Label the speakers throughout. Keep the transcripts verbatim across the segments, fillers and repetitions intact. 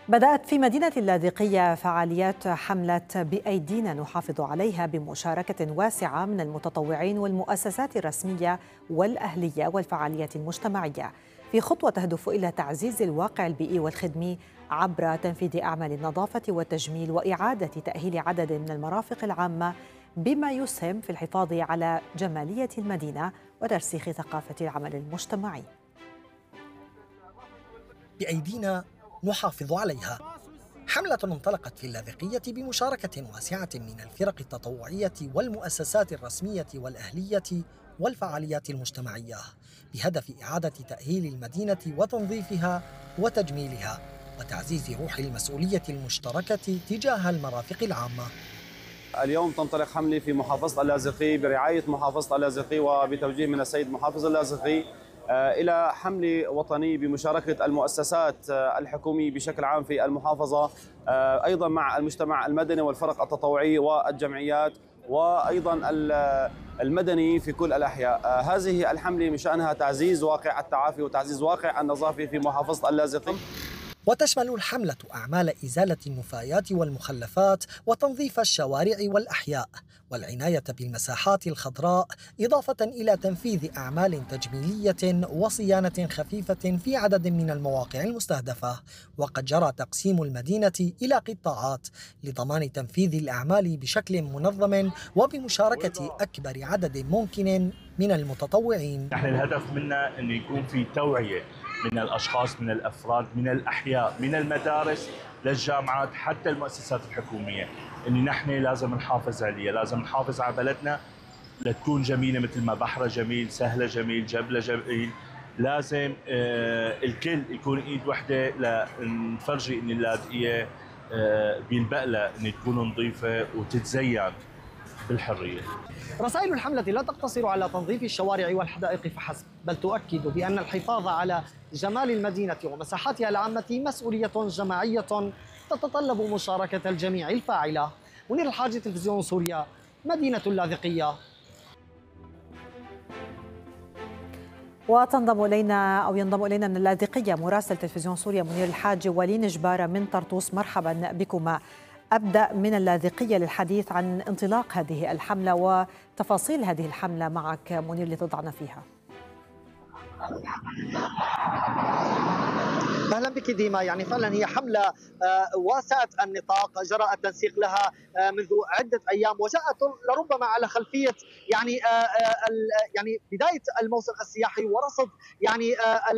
Speaker 1: بدأت في مدينة اللاذقية فعاليات حملة بأيدينا نحافظ عليها بمشاركة واسعة من المتطوعين والمؤسسات الرسمية والأهلية والفعاليات المجتمعية، في خطوة تهدف إلى تعزيز الواقع البيئي والخدمي عبر تنفيذ أعمال النظافة والتجميل وإعادة تأهيل عدد من المرافق العامة، بما يسهم في الحفاظ على جمالية المدينة وترسيخ ثقافة العمل المجتمعي.
Speaker 2: بأيدينا نحافظ عليها، حملة انطلقت في اللاذقية بمشاركة واسعة من الفرق التطوعية والمؤسسات الرسمية والأهلية والفعاليات المجتمعية، بهدف إعادة تأهيل المدينة وتنظيفها وتجميلها وتعزيز روح المسؤولية المشتركة تجاه المرافق العامة.
Speaker 3: اليوم تنطلق حملة في محافظة اللاذقية برعاية محافظة اللاذقية وبتوجيه من السيد محافظ اللاذقية إلى حملة وطنية بمشاركة المؤسسات الحكومية بشكل عام في المحافظة، أيضا مع المجتمع المدني والفرق التطوعية والجمعيات وأيضا المدني في كل الأحياء. هذه الحملة من شأنها تعزيز واقع التعافي وتعزيز واقع النظافة في محافظة اللاذقية.
Speaker 2: وتشمل الحملة أعمال إزالة النفايات والمخلفات وتنظيف الشوارع والأحياء والعناية بالمساحات الخضراء، إضافة إلى تنفيذ أعمال تجميلية وصيانة خفيفة في عدد من المواقع المستهدفة. وقد جرى تقسيم المدينة إلى قطاعات لضمان تنفيذ الأعمال بشكل منظم وبمشاركة أكبر عدد ممكن من المتطوعين.
Speaker 4: نحن الهدف منا أن يكون في توعية من الأشخاص، من الأفراد، من الأحياء، من المدارس للجامعات، حتى المؤسسات الحكومية، أن نحن لازم نحافظ عليها، لازم نحافظ على بلدنا لتكون جميلة مثل ما بحرها جميل، سهلة جميل، جبلة جميل. لازم آه الكل يكون إيد وحدة لنفرجي أن اللاذقية آه بيلبق لها أن تكون نظيفة وتتزين بالحرية.
Speaker 5: رسائل الحملة لا تقتصر على تنظيف الشوارع والحدائق فحسب، بل تؤكد بأن الحفاظ على جمال المدينة ومساحاتها العامة مسؤولية جماعية تتطلب مشاركة الجميع الفاعلة. منير الحاجي، تلفزيون سوريا، مدينة اللاذقية.
Speaker 1: وتنضم إلينا أو ينضم إلينا من اللاذقية مراسل تلفزيون سوريا منير الحاجي ولين جبارة من طرطوس. مرحبا بكما. أبدأ من اللاذقية للحديث عن انطلاق هذه الحملة وتفاصيل هذه الحملة معك منير لتضعنا فيها.
Speaker 5: اهلا بك ديما. يعني فعلا هي حمله واسعه النطاق، جرى التنسيق لها منذ عده ايام وجاءت لربما على خلفيه يعني يعني بدايه الموسم السياحي ورصد يعني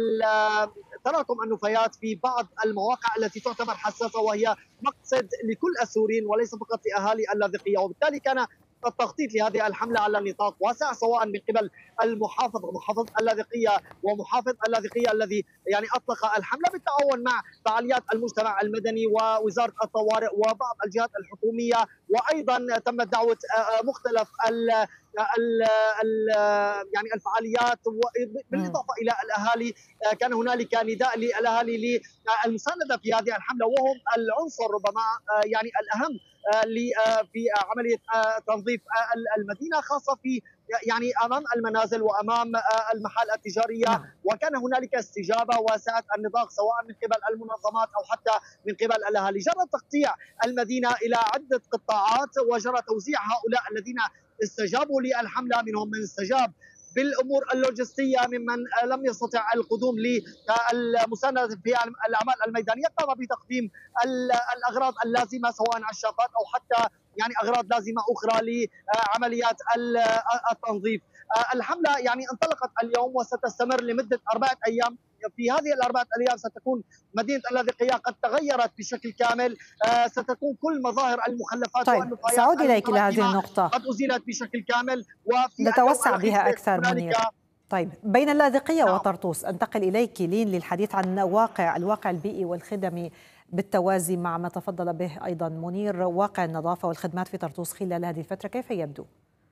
Speaker 5: تراكم النفايات في بعض المواقع التي تعتبر حساسه وهي مقصد لكل السوريين وليس فقط لاهالي اللاذقيه، وبالتالي كان التخطيط لهذه الحمله على نطاق واسع سواء من قبل المحافظ محافظ اللاذقيه ومحافظ اللاذقيه الذي يعني اطلق الحمله بالتعاون مع فعاليات المجتمع المدني ووزاره الطوارئ وبعض الجهات الحكوميه، وايضا تمت دعوه مختلف ال ال ال يعني الفعاليات بالاضافه الى الاهالي. كان هنالك نداء للاهالي للمسانده في هذه الحمله وهم العنصر ربما يعني الاهم في عمليه تنظيف المدينه، خاصه في يعني امام المنازل وامام المحال التجاريه. وكان هنالك استجابه واسعه النطاق سواء من قبل المنظمات او حتى من قبل الاهالي. جرى تقطيع المدينه الى عده قطاعات وجرى توزيع هؤلاء الذين استجابوا للحمله، منهم من استجاب بالامور اللوجستيه ممن لم يستطع القدوم للمسانده في الاعمال الميدانيه، قام بتقديم الاغراض اللازمه سواء عشاقات او حتى يعني اغراض لازمه اخرى لعمليات التنظيف. الحمله يعني انطلقت اليوم وستستمر لمده اربعه ايام. في هذه الاربعه ايام ستكون مدينه اللاذقيه قد تغيرت بشكل كامل، ستكون كل مظاهر المخلفات
Speaker 1: طيب
Speaker 5: والنفايات
Speaker 1: سأعود اليك الى هذه النقطه
Speaker 5: قد ازيلت بشكل كامل وفي
Speaker 1: نتوسع بها اكثر منير. طيب بين اللاذقيه نعم. وطرطوس انتقل اليك لين للحديث عن واقع الواقع البيئي والخدمي بالتوازي مع ما تفضل به ايضا منير، واقع النظافه والخدمات في طرطوس خلال هذه الفتره كيف يبدو؟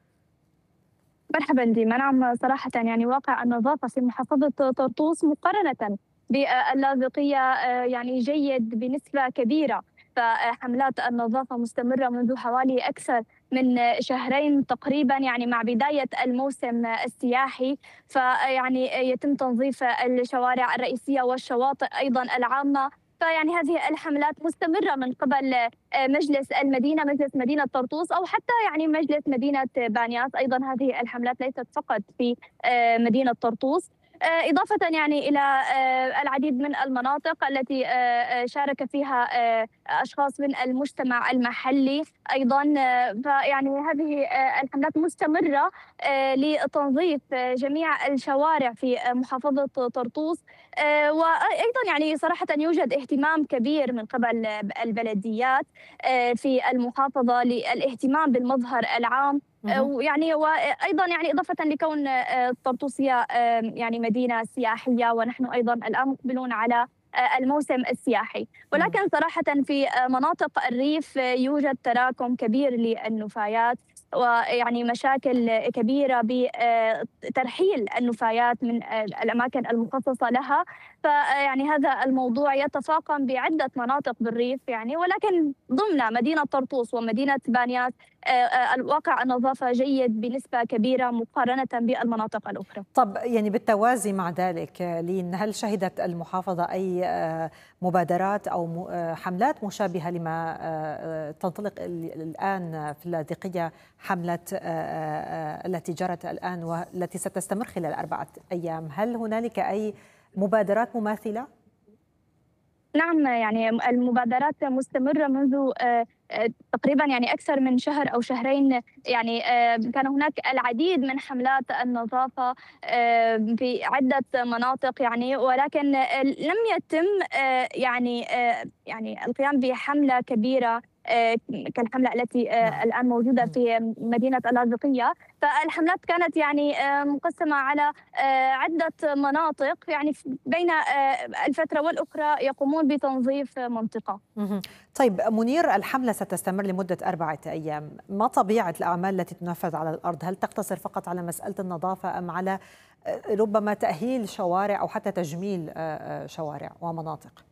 Speaker 6: مرحبا ديما. نعم صراحة يعني واقع النظافة في محافظة طرطوس مقارنة باللاذقية يعني جيد بنسبة كبيرة، فحملات النظافة مستمرة منذ حوالي أكثر من شهرين تقريبا يعني مع بداية الموسم السياحي، فيعني يتم تنظيف الشوارع الرئيسية والشواطئ أيضا العامة، فيعني هذه الحملات مستمرة من قبل مجلس المدينة، مجلس مدينة طرطوس، أو حتى يعني مجلس مدينة بانياس. أيضا هذه الحملات ليست فقط في مدينة طرطوس، إضافة يعني إلى العديد من المناطق التي شارك فيها أشخاص من المجتمع المحلي أيضا. فيعني هذه الحملات مستمرة لتنظيف جميع الشوارع في محافظة طرطوس. وأيضا يعني صراحة يوجد اهتمام كبير من قبل البلديات في المحافظة للاهتمام بالمظهر العام، ويعني وايضا يعني اضافه لكون طرطوس هي يعني مدينه سياحيه، ونحن ايضا الان مقبلون على الموسم السياحي. ولكن صراحه في مناطق الريف يوجد تراكم كبير للنفايات، ويعني مشاكل كبيره بترحيل النفايات من الاماكن المخصصه لها. فيعني هذا الموضوع يتفاقم بعده مناطق بالريف يعني، ولكن ضمن مدينه طرطوس ومدينه بانياس الواقع النظافه جيد بنسبه كبيره مقارنه بالمناطق الاخرى.
Speaker 1: طب يعني بالتوازي مع ذلك لين، هل شهدت المحافظه اي مبادرات او حملات مشابهه لما تنطلق الان في اللاذقيه، حمله التي جرت الان والتي ستستمر خلال اربعه ايام؟ هل هنالك اي مبادرات مماثله؟
Speaker 6: نعم، يعني المبادرات مستمرة منذ تقريبا يعني أكثر من شهر أو شهرين. يعني كان هناك العديد من حملات النظافة في عدة مناطق يعني، ولكن لم يتم يعني يعني القيام بحملة كبيرة كالحملة التي الآن موجودة في مدينة اللاذقية. فالحملات كانت يعني مقسمة على عدة مناطق، يعني بين الفترة والأخرى يقومون بتنظيف منطقة.
Speaker 1: طيب منير، الحملة ستستمر لمدة أربعة أيام، ما طبيعة الأعمال التي تنفذ على الأرض؟ هل تقتصر فقط على مسألة النظافة أم على ربما تأهيل شوارع أو حتى تجميل شوارع ومناطق؟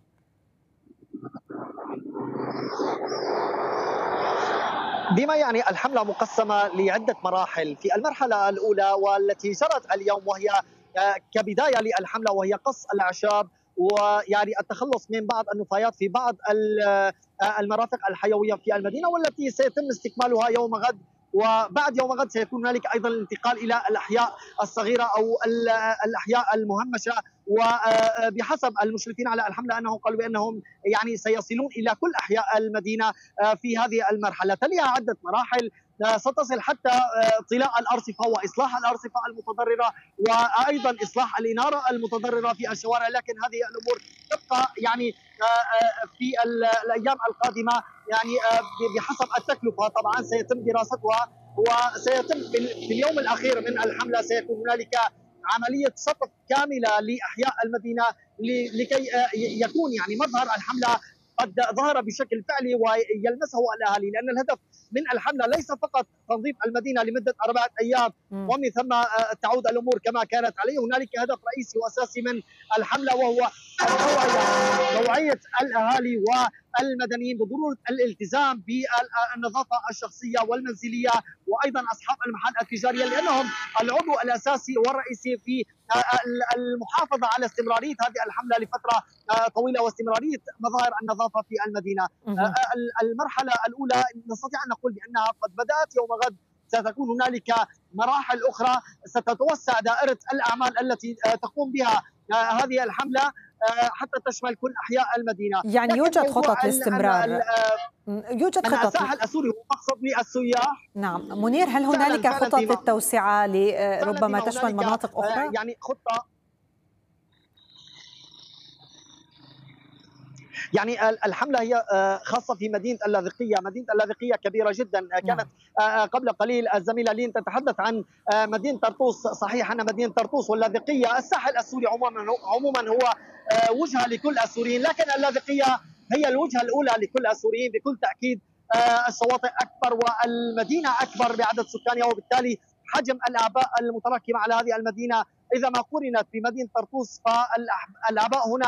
Speaker 5: ديما يعني الحملة مقسمة لعدة مراحل. في المرحلة الأولى والتي جرت اليوم، وهي كبداية للحملة، وهي قص الأعشاب ويعني التخلص من بعض النفايات في بعض المرافق الحيوية في المدينة، والتي سيتم استكمالها يوم غد. وبعد يوم غد سيكون هنالك ايضا الانتقال الى الاحياء الصغيره او الاحياء المهمشه. وبحسب المشرفين على الحمله انهم قالوا بانهم يعني سيصلون الى كل احياء المدينه في هذه المرحله. تليها عده مراحل ستصل حتى طلاء الارصفه واصلاح الارصفه المتضرره، وايضا اصلاح الاناره المتضرره في الشوارع. لكن هذه الامور تبقى يعني في الايام القادمه، يعني بحسب التكلفه طبعا سيتم دراستها، وسيتم في اليوم الاخير من الحمله سيكون هنالك عمليه شطف كامله لاحياء المدينه لكي يكون يعني مظهر الحمله قد ظهر بشكل فعلي ويلمسه الاهالي. لان الهدف من الحمله ليس فقط تنظيف المدينه لمده اربعه ايام ومن ثم تعود الامور كما كانت عليه. هنالك هدف رئيسي واساسي من الحمله، وهو التوعيه، توعيه الاهالي والمدنيين بضروره الالتزام بالنظافه الشخصيه والمنزليه، وايضا اصحاب المحال التجاريه، لانهم العضو الاساسي والرئيسي في المحافظه على استمراريه هذه الحمله لفتره طويله واستمراريه مظاهر النظافه في المدينه. المرحله الاولى نستطيع ان نقول بانها قد بدات يوم غد. ستكون هنالك مراحل اخرى ستتوسع دائره الاعمال التي تقوم بها هذه الحمله حتى تشمل كل احياء المدينه.
Speaker 1: يعني يوجد خطط لاستمرار،
Speaker 5: يوجد خطط الساحل السوري هو مقصد للسياح.
Speaker 1: نعم منير، هل هنالك خطط للتوسعه لربما تشمل مناطق اخرى؟
Speaker 5: يعني خطه يعني الحمله هي خاصه في مدينه اللاذقيه. مدينه اللاذقيه كبيره جدا. كانت قبل قليل الزميله لين تتحدث عن مدينه طرطوس. صحيح ان مدينه طرطوس واللاذقيه الساحل السوري عموما عموما هو وجهه لكل السوريين، لكن اللاذقيه هي الوجهه الاولى لكل السوريين بكل تاكيد. الشواطئ اكبر والمدينه اكبر بعدد سكانها، وبالتالي حجم الاعباء المتراكمه على هذه المدينه اذا ما قرنت بمدينه طرطوس فالاعباء هنا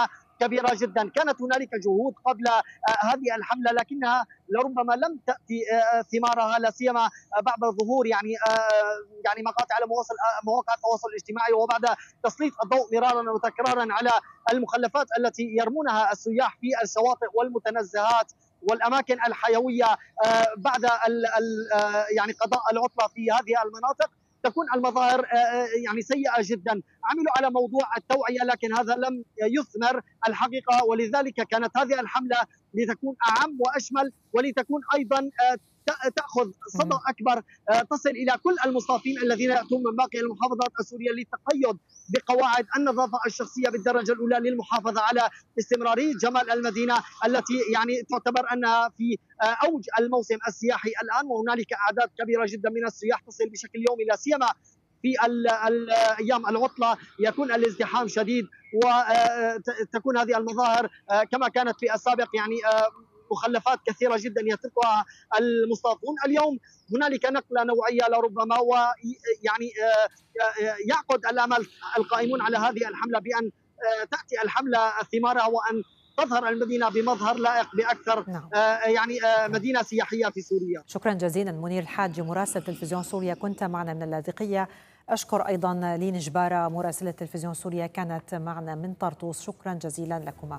Speaker 5: كبيرة جدا. كانت هنالك جهود قبل هذه الحملة لكنها لربما لم تأتي ثمارها، لا سيما بعد ظهور يعني يعني مقاطع على مواقع التواصل الاجتماعي وبعد تسليط الضوء مرارا وتكرارا على المخلفات التي يرمونها السياح في الشواطئ والمتنزهات والاماكن الحيويه بعد ال ال يعني قضاء العطله في هذه المناطق. تكون المظاهر يعني سيئه جدا. عملوا على موضوع التوعيه لكن هذا لم يثمر الحقيقه، ولذلك كانت هذه الحمله لتكون اعم واشمل ولتكون ايضا تأخذ صدى أكبر تصل إلى كل المصافين الذين يأتون من باقي المحافظات السورية للتقيد بقواعد النظافة الشخصية بالدرجة الأولى للمحافظة على استمرارية جمال المدينة التي يعني تعتبر أنها في أوج الموسم السياحي الآن، وهنالك أعداد كبيرة جدا من السياح تصل بشكل يومي، لا سيما في الايام العطله يكون الازدحام شديد وتكون هذه المظاهر كما كانت في السابق يعني مخلفات كثيرة جدا يتركها المصطادون. اليوم هنالك نقلة نوعية لربما، ويعني يعقد الأمل القائمون على هذه الحملة بأن تأتي الحملة ثمارها وأن تظهر المدينة بمظهر لائق بأكثر نعم. يعني مدينة سياحية في سوريا.
Speaker 1: شكرا جزيلا منير الحاج مراسل تلفزيون سوريا كنت معنا من اللاذقية. أشكر أيضا لين جبارة مراسلة تلفزيون سوريا كانت معنا من طرطوس. شكرا جزيلا لكما.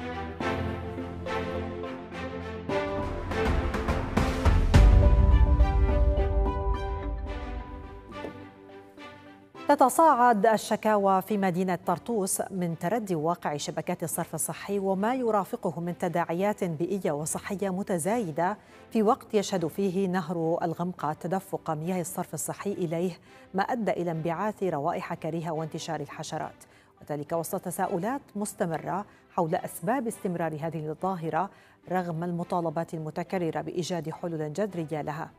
Speaker 1: تتصاعد الشكاوى في مدينة طرطوس من تردي واقع شبكات الصرف الصحي وما يرافقه من تداعيات بيئية وصحية متزايدة في وقت يشهد فيه نهر الغمقة تدفق مياه الصرف الصحي إليه، ما أدى إلى انبعاث روائح كريهة وانتشار الحشرات، وذلك وسط تساؤلات مستمرة حول أسباب استمرار هذه الظاهرة رغم المطالبات المتكررة بإيجاد حلول جذرية لها.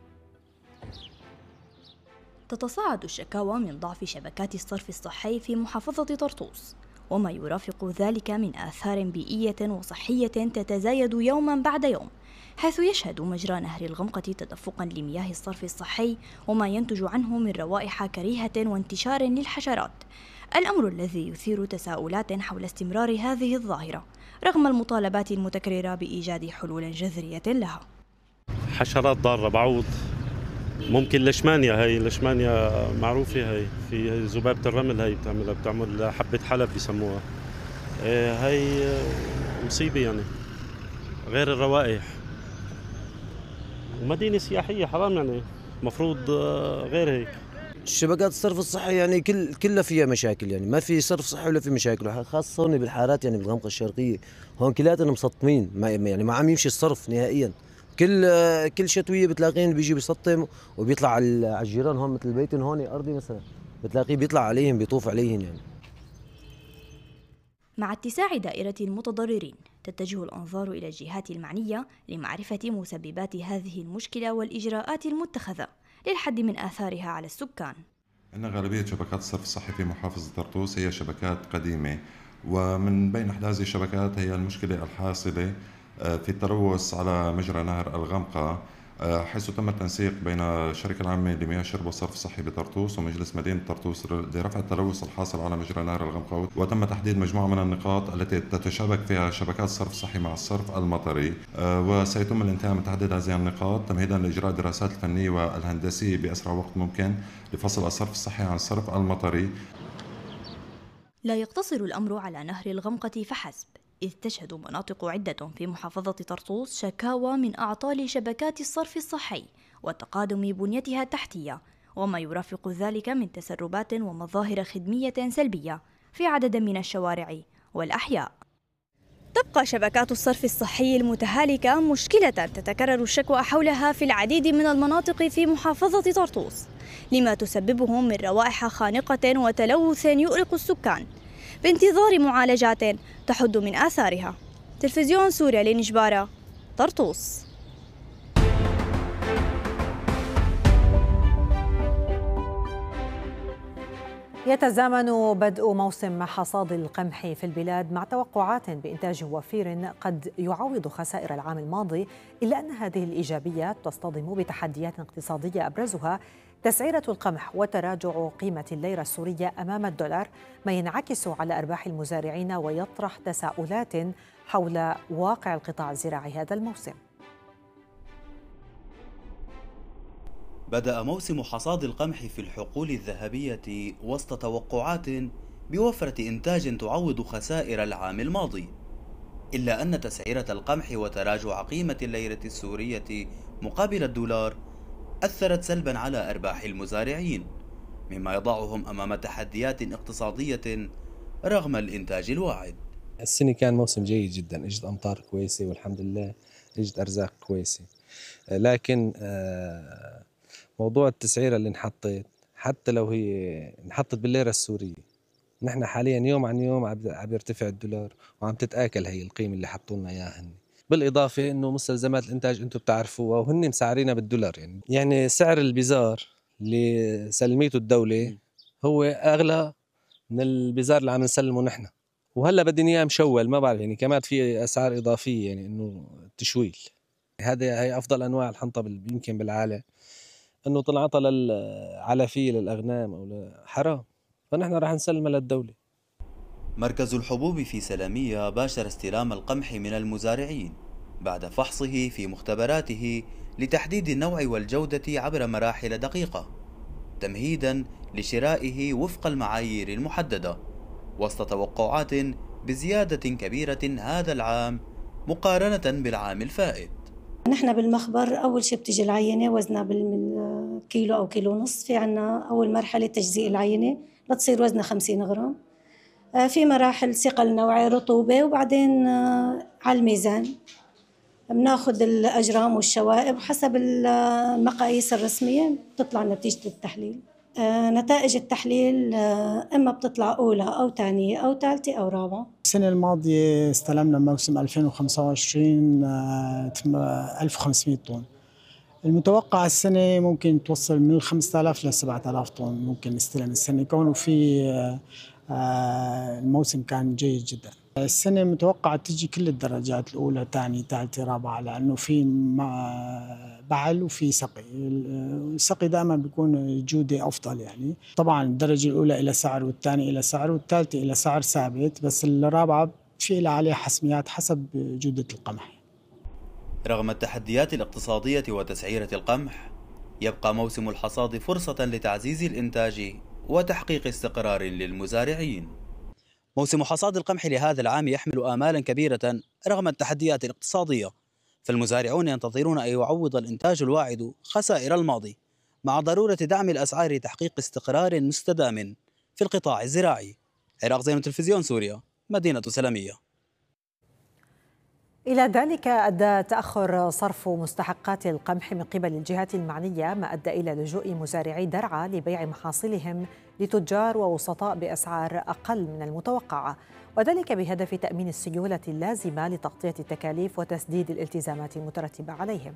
Speaker 7: تتصاعد الشكاوى من ضعف شبكات الصرف الصحي في محافظة طرطوس، وما يرافق ذلك من آثار بيئية وصحية تتزايد يوما بعد يوم، حيث يشهد مجرى نهر الغمقة تدفقا لمياه الصرف الصحي وما ينتج عنه من روائح كريهة وانتشار للحشرات، الأمر الذي يثير تساؤلات حول استمرار هذه الظاهرة رغم المطالبات المتكررة بإيجاد حلول جذرية لها.
Speaker 8: حشرات ضارة، بعوض، ممكن لشمانيا، هاي لشمانيا معروفة، هاي في ذبابة الرمل، هاي بتعملها بتعمل حبة حلب بيسموها، هاي مصيبة يعني، غير الروائح. ومدينة سياحية حرام يعني، مفروض غير هيك.
Speaker 9: شبكات الصرف الصحي يعني كل كلها فيها مشاكل، يعني ما في صرف صحي ولا في مشاكل، خاصة هون بالحارات يعني بالغمقة الشرقية، هون كلاتنا مسطمين، ما يعني ما عم يمشي الصرف نهائيا. كل كل شتويه بتلاقين بيجي بيسطم وبيطلع على الجيران هون، مثل بيتهم هون ارضي مثلا بتلاقيه بيطلع عليهم بيطوف عليهم يعني.
Speaker 7: مع اتساع دائرة المتضررين تتجه الأنظار إلى الجهات المعنية لمعرفة مسببات هذه المشكلة والإجراءات المتخذة للحد من آثارها على السكان.
Speaker 10: إن غالبية شبكات الصرف الصحي في محافظة طرطوس هي شبكات قديمة، ومن بين أحدى هذه الشبكات هي المشكلة الحاصلة في التلوث على مجرى نهر الغمقة، حيث تم التنسيق بين الشركة العامة لمياه الشرب والصرف الصحي بطرطوس ومجلس مدينة طرطوس لرفع التلوث الحاصل على مجرى نهر الغمقة، وتم تحديد مجموعة من النقاط التي تتشابك فيها شبكات الصرف الصحي مع الصرف المطري، وسيتم الانتهاء من تحديد هذه النقاط تمهيدا لإجراء الدراسات الفنية والهندسية بأسرع وقت ممكن لفصل الصرف الصحي عن الصرف المطري.
Speaker 7: لا يقتصر الأمر على نهر الغمقة فحسب، إذ تشهد مناطق عدة في محافظة طرطوس شكاوى من أعطال شبكات الصرف الصحي وتقادم بنيتها التحتية، وما يرافق ذلك من تسربات ومظاهر خدمية سلبية في عدد من الشوارع والأحياء. تبقى شبكات الصرف الصحي المتهالكة مشكلة تتكرر الشكوى حولها في العديد من المناطق في محافظة طرطوس، لما تسببه من روائح خانقة وتلوث يؤرق السكان، بانتظار معالجات تحد من آثارها. تلفزيون سوريا لين جبارة، طرطوس.
Speaker 1: يتزامن بدء موسم حصاد القمح في البلاد مع توقعات بإنتاج وفير قد يعوض خسائر العام الماضي، إلا أن هذه الإيجابيات تصطدم بتحديات اقتصادية أبرزها تسعيرة القمح وتراجع قيمة الليرة السورية أمام الدولار، ما ينعكس على أرباح المزارعين ويطرح تساؤلات حول واقع القطاع الزراعي هذا الموسم.
Speaker 11: بدأ موسم حصاد القمح في الحقول الذهبية وسط توقعات بوفرة إنتاج تعوض خسائر العام الماضي، إلا أن تسعيرة القمح وتراجع قيمة الليرة السورية مقابل الدولار أثرت سلبا على أرباح المزارعين، مما يضعهم أمام تحديات اقتصادية رغم الإنتاج الواعد.
Speaker 12: السنة كان موسم جيد جدا، اجت أمطار كويسة والحمد لله، اجت أرزاق كويسة، لكن موضوع التسعيرة اللي انحطت حتى لو هي انحطت بالليرة السورية، نحن حاليا يوم عن يوم عم يرتفع الدولار وعم تتآكل هي القيمة اللي حطوا لنا اياها. بالإضافة إنه مستلزمات الإنتاج أنتم بتعرفوها وهن مسعرينها بالدولار، يعني يعني سعر البزار اللي سلميته الدولة هو أغلى من البزار اللي عم نسلمه نحن، وهلا بدنا إياه مشول، ما بعرف يعني كمان في أسعار إضافية، يعني إنه تشويل. هذا هي أفضل أنواع الحنطة يمكن بالعالم، إنه تنعطى للعلفية للأغنام أو حرام، فنحن راح نسلمها للدولة.
Speaker 11: مركز الحبوب في سلامية باشر استلام القمح من المزارعين بعد فحصه في مختبراته لتحديد النوع والجودة عبر مراحل دقيقة، تمهيدا لشرائه وفق المعايير المحددة، وسط توقعات بزيادة كبيرة هذا العام مقارنة بالعام الفائت.
Speaker 13: نحن بالمخبر أول شيء بتجي العينة وزنها بالكيلو أو كيلو ونص، في عنا أول مرحلة تجزيء العينة لتصير وزنها خمسين غرام، في مراحل ثقل نوعي رطوبة، وبعدين على الميزان بناخذ الأجرام والشوائب حسب المقاييس الرسمية بتطلع نتيجة التحليل. نتائج التحليل إما بتطلع أولى أو ثانية أو ثالثة أو رابعة.
Speaker 14: السنة الماضية استلمنا موسم ألفين وخمسة وعشرين ألف وخمسمئة طن، المتوقع السنة ممكن توصل من خمسة آلاف ل سبعة آلاف طن ممكن نستلم السنة، كونه في الموسم كان جيد جدا. السنة متوقع تجي كل الدرجات الأولى ثاني ثالثة رابعة، لأنه في بعل وفي سقي، السقي دائما بيكون جودة أفضل، يعني طبعا الدرجة الأولى إلى سعر والثانية إلى سعر والثالثة إلى سعر ثابت، بس الرابعة في عليها حسميات حسب جودة القمح.
Speaker 11: رغم التحديات الاقتصادية وتسعيرة القمح، يبقى موسم الحصاد فرصة لتعزيز الإنتاج وتحقيق استقرار للمزارعين. موسم حصاد القمح لهذا العام يحمل آمالا كبيرة رغم التحديات الاقتصادية، فالمزارعون ينتظرون أن يعوض الإنتاج الواعد خسائر الماضي، مع ضرورة دعم الأسعار لتحقيق استقرار مستدام في القطاع الزراعي. عراق زين، تلفزيون سوريا، مدينة سلامية.
Speaker 1: إلى ذلك أدى تأخر صرف مستحقات القمح من قبل الجهات المعنية، ما أدى إلى لجوء مزارعي درعا لبيع محاصيلهم لتجار ووسطاء بأسعار أقل من المتوقعة، وذلك بهدف تأمين السيولة اللازمة لتغطية التكاليف وتسديد الالتزامات المترتبة عليهم.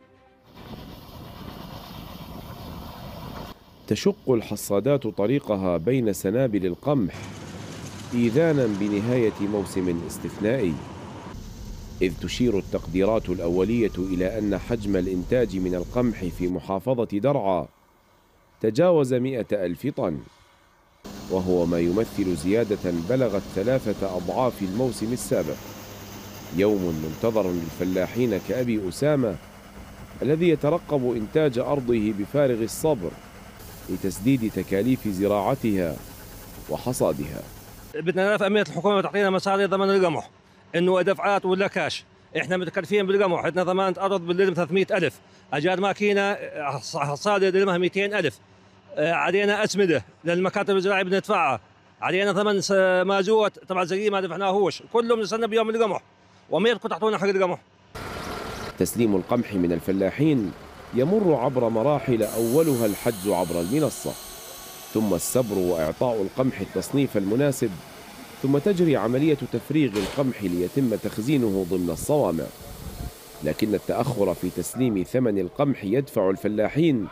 Speaker 15: تشق الحصادات طريقها بين سنابل القمح إيذانا بنهاية موسم استثنائي، إذ تشير التقديرات الأولية إلى أن حجم الإنتاج من القمح في محافظة درعا تجاوز مئة ألف طن، وهو ما يمثل زيادة بلغت ثلاثة أضعاف الموسم السابق. يوم منتظر للفلاحين كأبي أسامة الذي يترقب إنتاج أرضه بفارغ الصبر لتسديد تكاليف زراعتها وحصادها.
Speaker 16: بدنا نعرف أهمية الحكومة تعطينا مصاري ضمان القمح، إنه دفعات ولا كاش. إحنا متكلفين بالقمح، عندنا ضمانة أرض باللزم ثلاثمئة ألف، أجار ماكينة حصادة لزمها مئتين ألف، علينا أسمدة للمكاتب الزراعية بندفعها، علينا ثمن مازوت تبع الزقيق ما دفعناهوش، كله بنستنى بيوم القمح، وما بدكم تعطونا حق القمح.
Speaker 15: تسليم القمح من الفلاحين يمر عبر مراحل أولها الحجز عبر المنصة، ثم السبر وإعطاء القمح التصنيف المناسب، ثم تجري عملية تفريغ القمح ليتم تخزينه ضمن الصوامع. لكن التأخر في تسليم ثمن القمح يدفع الفلاحين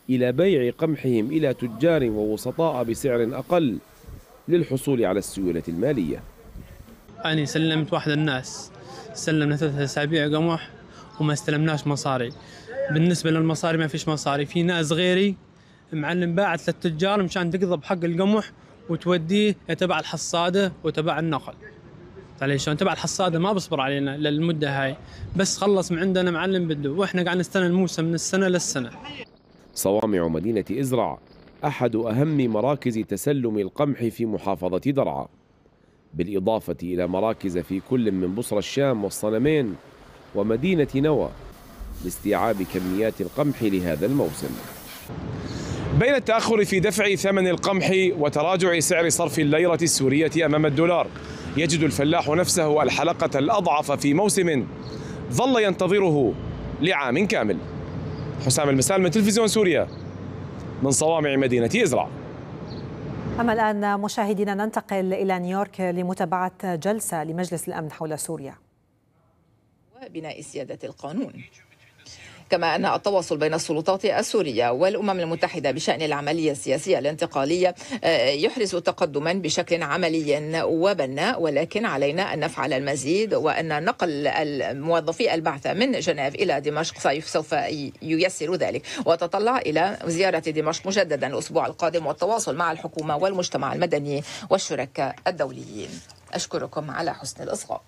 Speaker 15: إلى بيع قمحهم إلى تجار ووسطاء بسعر أقل للحصول على السيولة المالية.
Speaker 17: أنا سلمت واحد الناس سلمنا ثلاثة أسابيع قمح وما استلمناش مصاري. بالنسبة للمصاري ما فيش مصاري. في ناس غيري معلم باعت للتجار مشان تقضب حق القمح وتوديه تبع الحصادة وتبع النقل. عليه شلون تبع الحصادة ما بصبر علينا للمدة هاي، بس خلص من عندنا معلم بده، واحنا قاعد نستنى الموسم من السنة للسنة.
Speaker 15: صوامع مدينة إزرع أحد أهم مراكز تسلم القمح في محافظة درعا، بالإضافة إلى مراكز في كل من بصرة الشام والصنمين ومدينة نوى لاستيعاب كميات القمح لهذا الموسم.
Speaker 18: بين التأخر في دفع ثمن القمح وتراجع سعر صرف الليرة السورية أمام الدولار، يجد الفلاح نفسه الحلقة الأضعف في موسم ظل ينتظره لعام كامل. حسام المسال من تلفزيون سوريا من صوامع مدينة إزرع.
Speaker 1: أما الآن مشاهدينا ننتقل إلى نيويورك لمتابعة جلسة لمجلس الأمن حول سوريا
Speaker 19: وبناء سيادة القانون، كما أن التواصل بين السلطات السورية والأمم المتحدة بشأن العملية السياسية الانتقالية يحرز تقدما بشكل عملي وبناء، ولكن علينا أن نفعل المزيد، وأن نقل الموظفي البعث من جنيف إلى دمشق سوف ييسر ذلك، وتطلع إلى زيارة دمشق مجددا الأسبوع القادم والتواصل مع الحكومة والمجتمع المدني والشركاء الدوليين. أشكركم على حسن الإصغاء.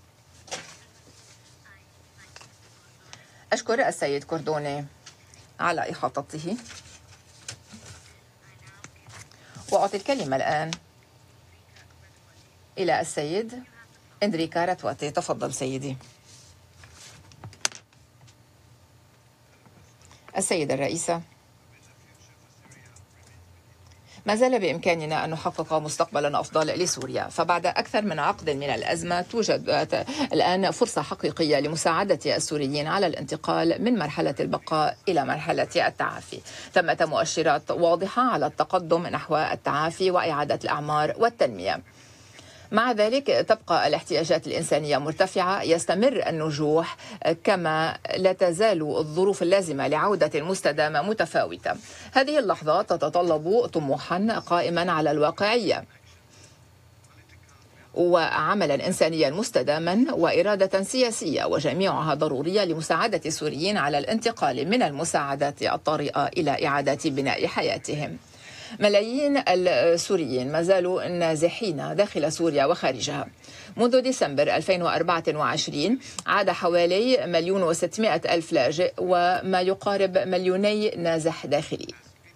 Speaker 19: أشكر السيد كردوني على إحاطته، وأعطي الكلمة الآن إلى السيد إندريكا راتواتي. تفضل سيدي. السيدة الرئيسة، ما زال بإمكاننا أن نحقق مستقبلا أفضل لسوريا، فبعد أكثر من عقد من الأزمة توجد الآن فرصة حقيقية لمساعدة السوريين على الانتقال من مرحلة البقاء إلى مرحلة التعافي. ثمة مؤشرات واضحة على التقدم نحو التعافي وإعادة الأعمار والتنمية. مع ذلك تبقى الاحتياجات الإنسانية مرتفعة، يستمر النجوح، كما لا تزال الظروف اللازمة لعودة مستدامة متفاوتة. هذه اللحظات تتطلب طموحا قائما على الواقعية وعملا إنسانيا مستداما وإرادة سياسية، وجميعها ضرورية لمساعدة السوريين على الانتقال من المساعدات الطارئة إلى إعادة بناء حياتهم. ملايين السوريين ما زالوا نازحين داخل سوريا وخارجها. منذ ديسمبر ألفين وأربعة وعشرين عاد حوالي مليون وستمائة ألف لاجئ وما يقارب مليوني نازح داخلي.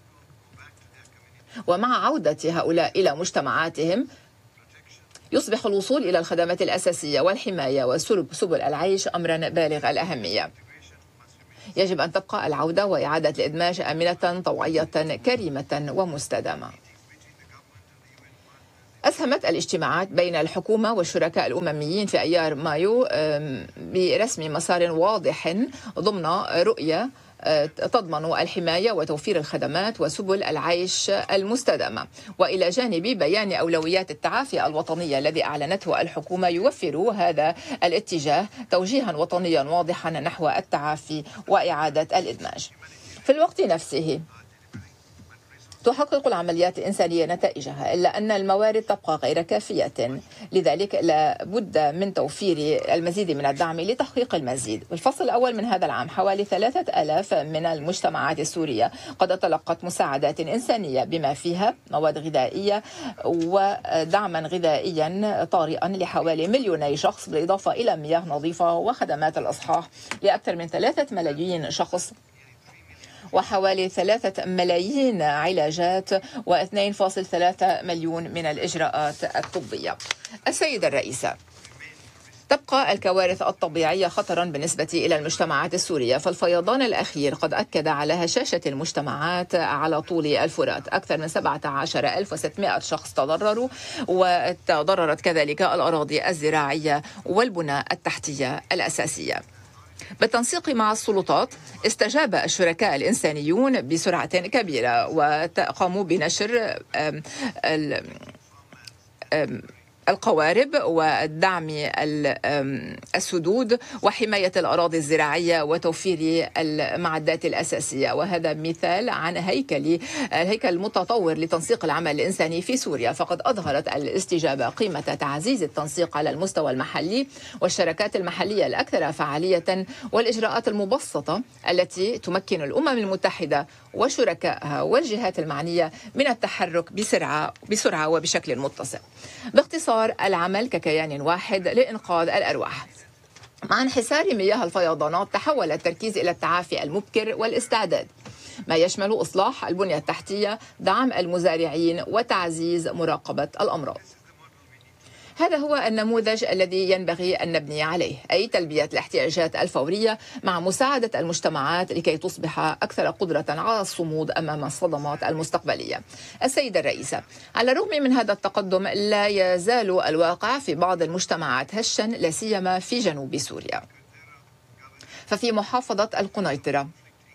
Speaker 19: ومع عودة هؤلاء إلى مجتمعاتهم يصبح الوصول إلى الخدمات الأساسية والحماية وسبل العيش أمرا بالغ الأهمية. يجب أن تبقى العودة وإعادة الإدماج آمنة طوعية كريمة ومستدامة. أسهمت الاجتماعات بين الحكومة والشركاء الأمميين في أيار مايو برسم مسار واضح ضمن رؤية تضمن الحماية وتوفير الخدمات وسبل العيش المستدامة، وإلى جانب بيان أولويات التعافي الوطنية الذي أعلنته الحكومة يوفر هذا الاتجاه توجيها وطنيا واضحا نحو التعافي وإعادة الإدماج. في الوقت نفسه تحقق العمليات الإنسانية نتائجها، إلا أن الموارد تبقى غير كافية، لذلك لا بد من توفير المزيد من الدعم لتحقيق المزيد. في الفصل الأول من هذا العام حوالي ثلاثة آلاف من المجتمعات السورية قد تلقت مساعدات إنسانية بما فيها مواد غذائية ودعما غذائيا طارئا لحوالي مليوني شخص، بالإضافة إلى مياه نظيفة وخدمات الإصحاح لأكثر من ثلاثة ملايين شخص، وحوالي ثلاثة ملايين علاجات واثنين فاصلة ثلاثة مليون من الإجراءات الطبية. السيدة الرئيسة، تبقى الكوارث الطبيعية خطرا بالنسبة إلى المجتمعات السورية، فالفيضان الأخير قد أكد على هشاشة المجتمعات على طول الفرات. أكثر من سبعة عشر ألف وستمائة شخص تضرروا، وتضررت كذلك الأراضي الزراعية والبنى التحتية الأساسية. بالتنسيق مع السلطات استجاب الشركاء الإنسانيون بسرعة كبيرة وقاموا بنشر القوارب ودعم السدود وحماية الأراضي الزراعية وتوفير المعدات الأساسية. وهذا مثال عن هيكل الهيكل المتطور لتنسيق العمل الإنساني في سوريا. فقد أظهرت الاستجابة قيمة تعزيز التنسيق على المستوى المحلي والشركات المحلية الأكثر فعالية والإجراءات المبسطة التي تمكن الأمم المتحدة وشركائها والجهات المعنية من التحرك بسرعة بسرعة وبشكل متصل. باختصار، العمل ككيان واحد لإنقاذ الأرواح. مع انحسار مياه الفيضانات تحول التركيز إلى التعافي المبكر والاستعداد، ما يشمل إصلاح البنية التحتية، دعم المزارعين وتعزيز مراقبة الأمراض. هذا هو النموذج الذي ينبغي أن نبني عليه، أي تلبية الاحتياجات الفورية مع مساعدة المجتمعات لكي تصبح أكثر قدرة على الصمود أمام الصدمات المستقبلية. السيدة الرئيسة، على الرغم من هذا التقدم لا يزال الواقع في بعض المجتمعات هشا، لا سيما في جنوب سوريا. ففي محافظة القنيطرة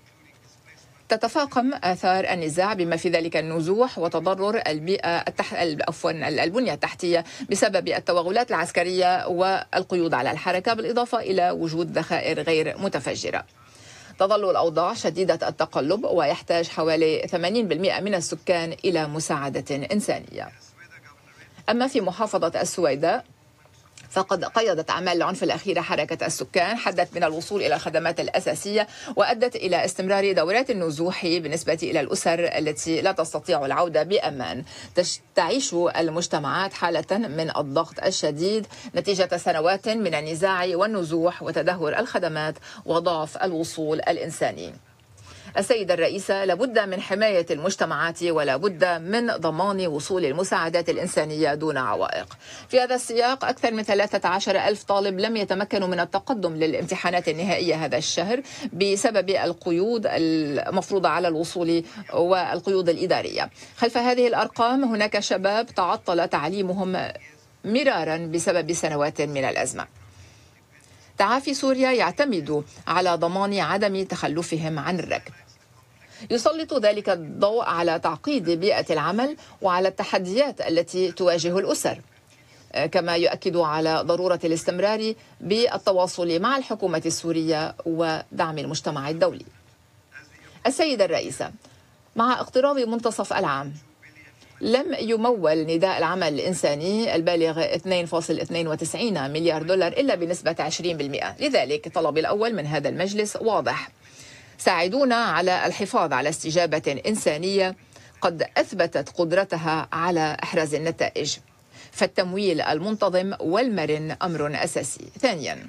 Speaker 19: تتفاقم آثار النزاع بما في ذلك النزوح وتضرر البيئة التح... عفوا البنية التحتية بسبب التوغلات العسكرية والقيود على الحركة، بالإضافة إلى وجود ذخائر غير متفجرة. تظل الأوضاع شديدة التقلب ويحتاج حوالي ثمانين بالمئة من السكان إلى مساعدة إنسانية. أما في محافظة السويداء فقد قيدت أعمال العنف الأخيرة حركة السكان، حدت من الوصول إلى الخدمات الأساسية وأدت إلى استمرار دورات النزوح بالنسبة إلى الأسر التي لا تستطيع العودة بأمان. تعيش المجتمعات حالة من الضغط الشديد نتيجة سنوات من النزاع والنزوح وتدهور الخدمات وضعف الوصول الإنساني. السيدة الرئيسة، لابد من حماية المجتمعات ولا بد من ضمان وصول المساعدات الإنسانية دون عوائق. في هذا السياق أكثر من ثلاثة عشر ألف طالب لم يتمكنوا من التقدم للامتحانات النهائية هذا الشهر بسبب القيود المفروضة على الوصول والقيود الإدارية. خلف هذه الأرقام هناك شباب تعطل تعليمهم مرارا بسبب سنوات من الأزمة. تعافي سوريا يعتمد على ضمان عدم تخلفهم عن الركب. يسلط ذلك الضوء على تعقيد بيئة العمل وعلى التحديات التي تواجه الأسر، كما يؤكد على ضرورة الاستمرار بالتواصل مع الحكومة السورية ودعم المجتمع الدولي. السيدة الرئيسة، مع اقتراب منتصف العام لم يمول نداء العمل الإنساني البالغ اثنين فاصلة اثنين وتسعين مليار دولار إلا بنسبة عشرين بالمئة. لذلك طلب الأول من هذا المجلس واضح: ساعدونا على الحفاظ على استجابة إنسانية قد أثبتت قدرتها على إحراز النتائج، فالتمويل المنتظم والمرن أمر أساسي. ثانياً،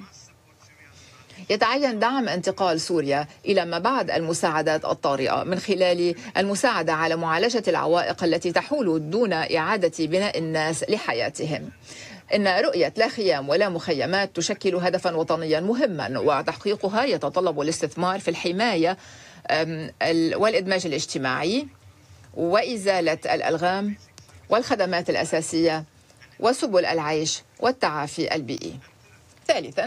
Speaker 19: يتعين دعم انتقال سوريا إلى ما بعد المساعدات الطارئة من خلال المساعدة على معالجة العوائق التي تحول دون إعادة بناء الناس لحياتهم. إن رؤية لا خيام ولا مخيمات تشكل هدفا وطنيا مهما، وتحقيقها يتطلب الاستثمار في الحماية والإدماج الاجتماعي وإزالة الألغام والخدمات الأساسية وسبل العيش والتعافي البيئي. ثالثا،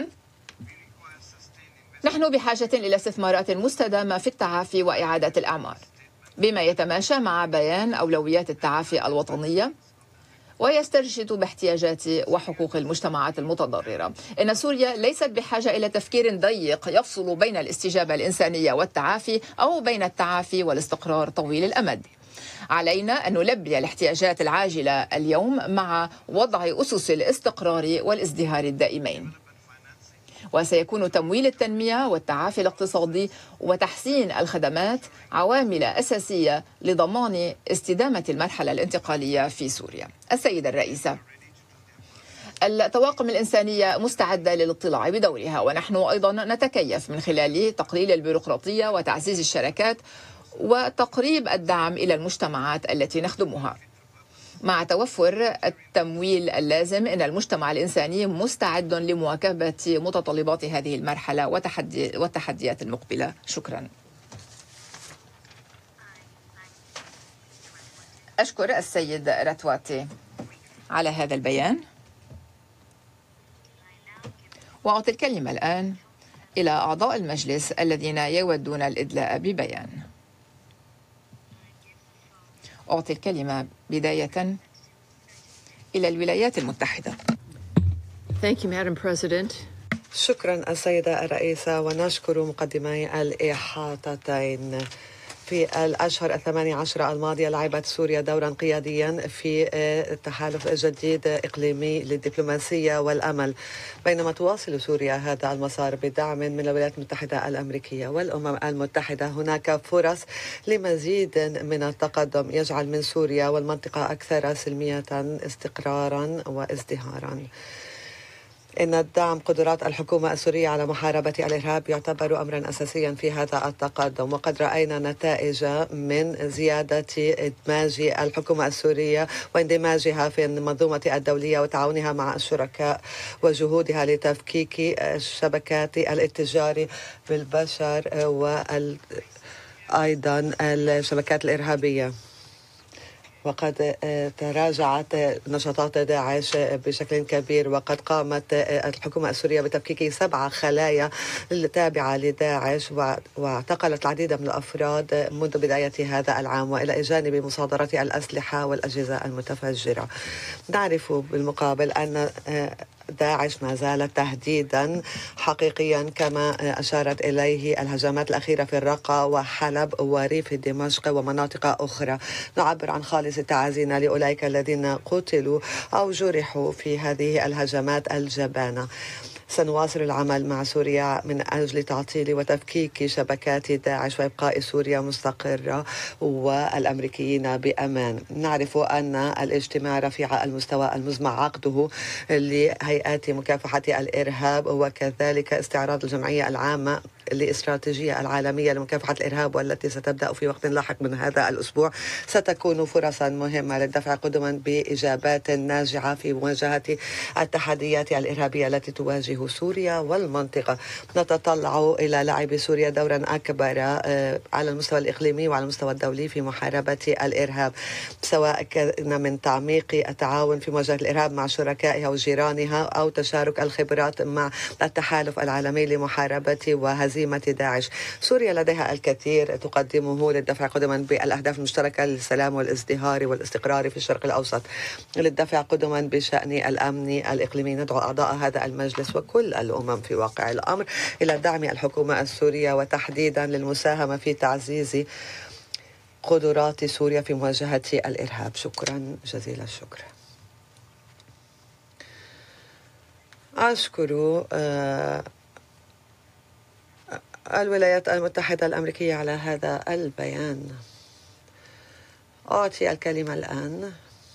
Speaker 19: نحن بحاجة إلى استثمارات مستدامة في التعافي وإعادة الأعمار بما يتماشى مع بيان أولويات التعافي الوطنية ويسترشد باحتياجات وحقوق المجتمعات المتضررة. إن سوريا ليست بحاجة إلى تفكير ضيق يفصل بين الاستجابة الإنسانية والتعافي أو بين التعافي والاستقرار طويل الأمد. علينا أن نلبي الاحتياجات العاجلة اليوم مع وضع أسس الاستقرار والازدهار الدائمين. وسيكون تمويل التنمية والتعافي الاقتصادي وتحسين الخدمات عوامل أساسية لضمان استدامة المرحلة الانتقالية في سوريا. السيدة الرئيسة، الطواقم الإنسانية مستعدة للاطلاع بدورها، ونحن أيضا نتكيف من خلال تقليل البيروقراطية وتعزيز الشركات وتقريب الدعم إلى المجتمعات التي نخدمها. مع توفر التمويل اللازم إن المجتمع الإنساني مستعد لمواكبة متطلبات هذه المرحلة وتحدي والتحديات المقبلة. شكرا. أشكر السيد رتواتي على هذا البيان، وأعطي الكلمة الآن إلى أعضاء المجلس الذين يودون الإدلاء ببيان. أعطي الكلمة بداية إلى الولايات المتحدة.
Speaker 20: Thank you, Madam President.
Speaker 21: شكرا السيدة الرئيسة، ونشكر مقدمي الإحاطتين. في الأشهر الثمانية عشر الماضية لعبت سوريا دورا قياديا في تحالف جديد إقليمي للدبلوماسية والأمل، بينما تواصل سوريا هذا المسار بدعم من الولايات المتحدة الأمريكية والأمم المتحدة. هناك فرص لمزيد من التقدم يجعل من سوريا والمنطقة أكثر سلمية، استقرارا وازدهارا. إن الدعم قدرات الحكومة السورية على محاربة الإرهاب يعتبر أمرا أساسيا في هذا التقدم، وقد رأينا نتائج من زيادة إدماج الحكومة السورية واندماجها في المنظومة الدولية وتعاونها مع الشركاء وجهودها لتفكيك شبكات الاتجار بالبشر وأيضا الشبكات الإرهابية. وقد تراجعت نشاطات داعش بشكل كبير، وقد قامت الحكومة السورية بتفكيك سبع خلايا تابعة لداعش، واعتقلت العديد من الأفراد منذ بداية هذا العام، وإلى جانب مصادرة الأسلحة والأجهزة المتفجرة. نعرف بالمقابل أن داعش ما زالت تهديدا حقيقيا، كما أشارت إليه الهجمات الأخيرة في الرقة وحلب وريف دمشق ومناطق أخرى. نعبر عن خالص تعازينا لأولئك الذين قتلوا أو جرحوا في هذه الهجمات الجبانة. سنواصل العمل مع سوريا من أجل تعطيل وتفكيك شبكات داعش وإبقاء سوريا مستقرة والأمريكيين بأمان. نعرف أن الاجتماع رفيع المستوى المزمع عقده لهيئات مكافحة الإرهاب وكذلك استعراض الجمعية العامة الاستراتيجية العالمية لمكافحة الإرهاب والتي ستبدأ في وقت لاحق من هذا الأسبوع ستكون فرصا مهمة للدفع قدما بإجابات ناجعة في مواجهة التحديات الإرهابية التي تواجه سوريا والمنطقة. نتطلع إلى لعب سوريا دورا أكبر على المستوى الإقليمي وعلى المستوى الدولي في محاربة الإرهاب، سواء كان من تعميق التعاون في مواجهة الإرهاب مع شركائها وجيرانها أو تشارك الخبرات مع التحالف العالمي لمحاربة وهزيمة داعش. سوريا لديها الكثير تقدمه للدفع قدما بالأهداف المشتركة للسلام والازدهار والاستقرار في الشرق الأوسط، للدفع قدما بشأن الأمن الإقليمي. ندعو أعضاء هذا المجلس وكل الأمم في واقع الأمر إلى دعم الحكومة السورية، وتحديدا للمساهمة في تعزيز قدرات سوريا في مواجهة الإرهاب. شكرا جزيل الشكر. أشكر آه الولايات المتحدة الأمريكية على هذا البيان. أعطي الكلمة الآن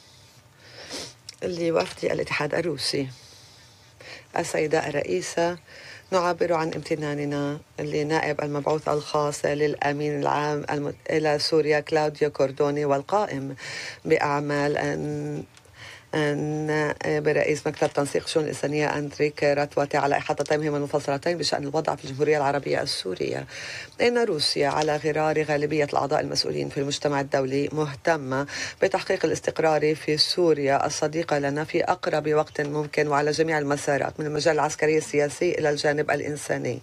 Speaker 21: لوفد الاتحاد الروسي. السيدة الرئيسة، نعبر عن امتناننا لنائب المبعوث الخاص للأمين العام إلى سوريا كلاوديو كوردوني والقائم بأعمال أن نائب رئيس مكتب تنسيق الشؤون الإنسانية أندريك راتواتي على إحاطتين المنفصلتين بشأن الوضع في الجمهورية العربية السورية. إن روسيا على غرار غالبية الأعضاء المسؤولين في المجتمع الدولي مهتمة بتحقيق الاستقرار في سوريا الصديقة لنا في أقرب وقت ممكن وعلى جميع المسارات من المجال العسكري السياسي إلى الجانب الإنساني.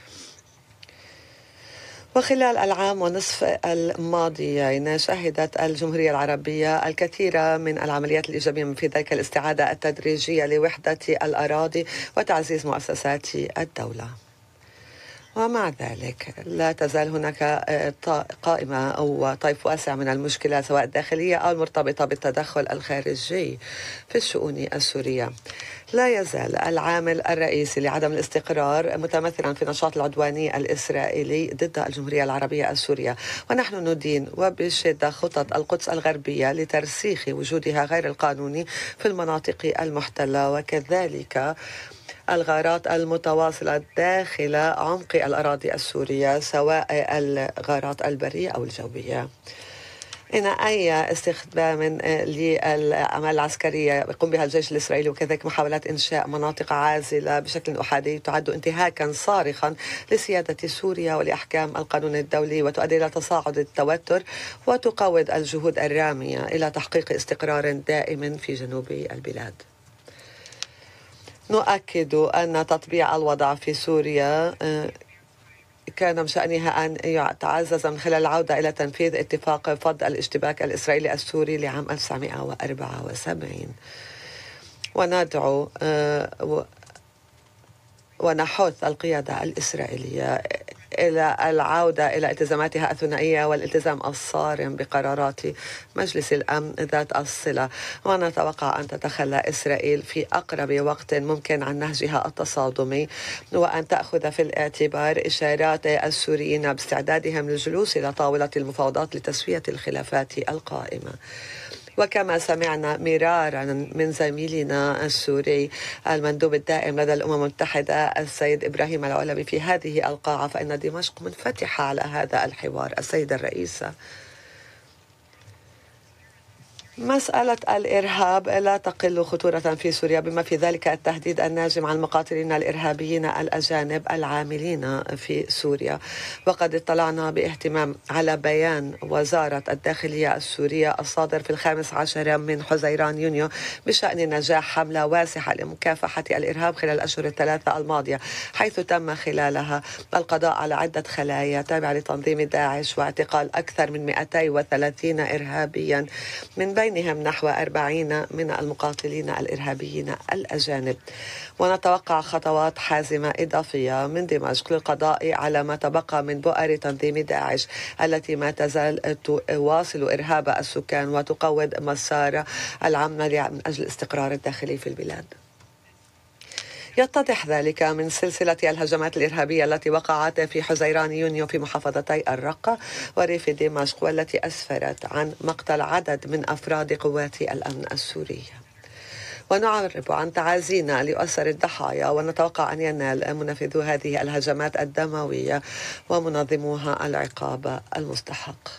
Speaker 21: وخلال العام ونصف الماضيين شهدت الجمهورية العربية الكثير من العمليات الإيجابية من في ذلك الاستعادة التدريجية لوحدة الأراضي وتعزيز مؤسسات الدولة. ومع ذلك لا تزال هناك قائمة أو طيف واسع من المشكلات سواء الداخلية أو المرتبطة بالتدخل الخارجي في الشؤون السورية. لا يزال العامل الرئيسي لعدم الاستقرار متمثلا في النشاط العدواني الإسرائيلي ضد الجمهورية العربية السورية، ونحن ندين وبشدة خطط القدس الغربية لترسيخ وجودها غير القانوني في المناطق المحتلة، وكذلك الغارات المتواصلة داخل عمق الأراضي السورية سواء الغارات البرية أو الجوية. إن أي استخدام للأعمال العسكرية يقوم بها الجيش الإسرائيلي وكذلك محاولات إنشاء مناطق عازلة بشكل أحادي تعد انتهاكا صارخا لسيادة سوريا ولأحكام القانون الدولي، وتؤدي إلى تصاعد التوتر وتقوض الجهود الرامية إلى تحقيق استقرار دائم في جنوب البلاد. نؤكد أن تطبيع الوضع في سوريا كان من شأنها أن يتعزز من خلال العودة إلى تنفيذ اتفاق فض الاشتباك الإسرائيلي السوري لعام ألف وتسعمائة وأربعة وسبعين. وندعو ونحث القيادة الإسرائيلية إلى العودة إلى التزاماتها الثنائية والالتزام الصارم بقرارات مجلس الأمن ذات الصلة، ونتوقع أن تتخلى إسرائيل في أقرب وقت ممكن عن نهجها التصادمي، وأن تأخذ في الاعتبار إشارات السوريين باستعدادهم للجلوس إلى طاولة المفاوضات لتسوية الخلافات القائمة. وكما سمعنا مرارا من زميلنا السوري المندوب الدائم لدى الأمم المتحدة السيد إبراهيم العلوي في هذه القاعة، فإن دمشق منفتحة على هذا الحوار. السيدة الرئيسة، مسألة الإرهاب لا تقل خطورة في سوريا، بما في ذلك التهديد الناجم عن المقاتلين الإرهابيين الأجانب العاملين في سوريا. وقد اطلعنا باهتمام على بيان وزارة الداخلية السورية الصادر في الخامس عشر من حزيران يونيو بشأن نجاح حملة واسعة لمكافحة الإرهاب خلال الأشهر الثلاثة الماضية، حيث تم خلالها القضاء على عدة خلايا تابعة لتنظيم داعش واعتقال أكثر من مئتين وثلاثين إرهابيا، من بين بينهم نحو أربعين من المقاتلين الإرهابيين الأجانب. ونتوقع خطوات حازمة إضافية من دمشق للقضاء على ما تبقى من بؤر تنظيم داعش التي ما تزال تواصل إرهاب السكان وتقوض مسار العمل من أجل الاستقرار الداخلي في البلاد. يتضح ذلك من سلسلة الهجمات الإرهابية التي وقعت في حزيران يونيو في محافظتي الرقة وريف دمشق، والتي أسفرت عن مقتل عدد من أفراد قوات الأمن السورية. ونعرب عن تعازينا لأسر الضحايا، ونتوقع أن ينال منفذو هذه الهجمات الدموية ومنظموها العقاب المستحق.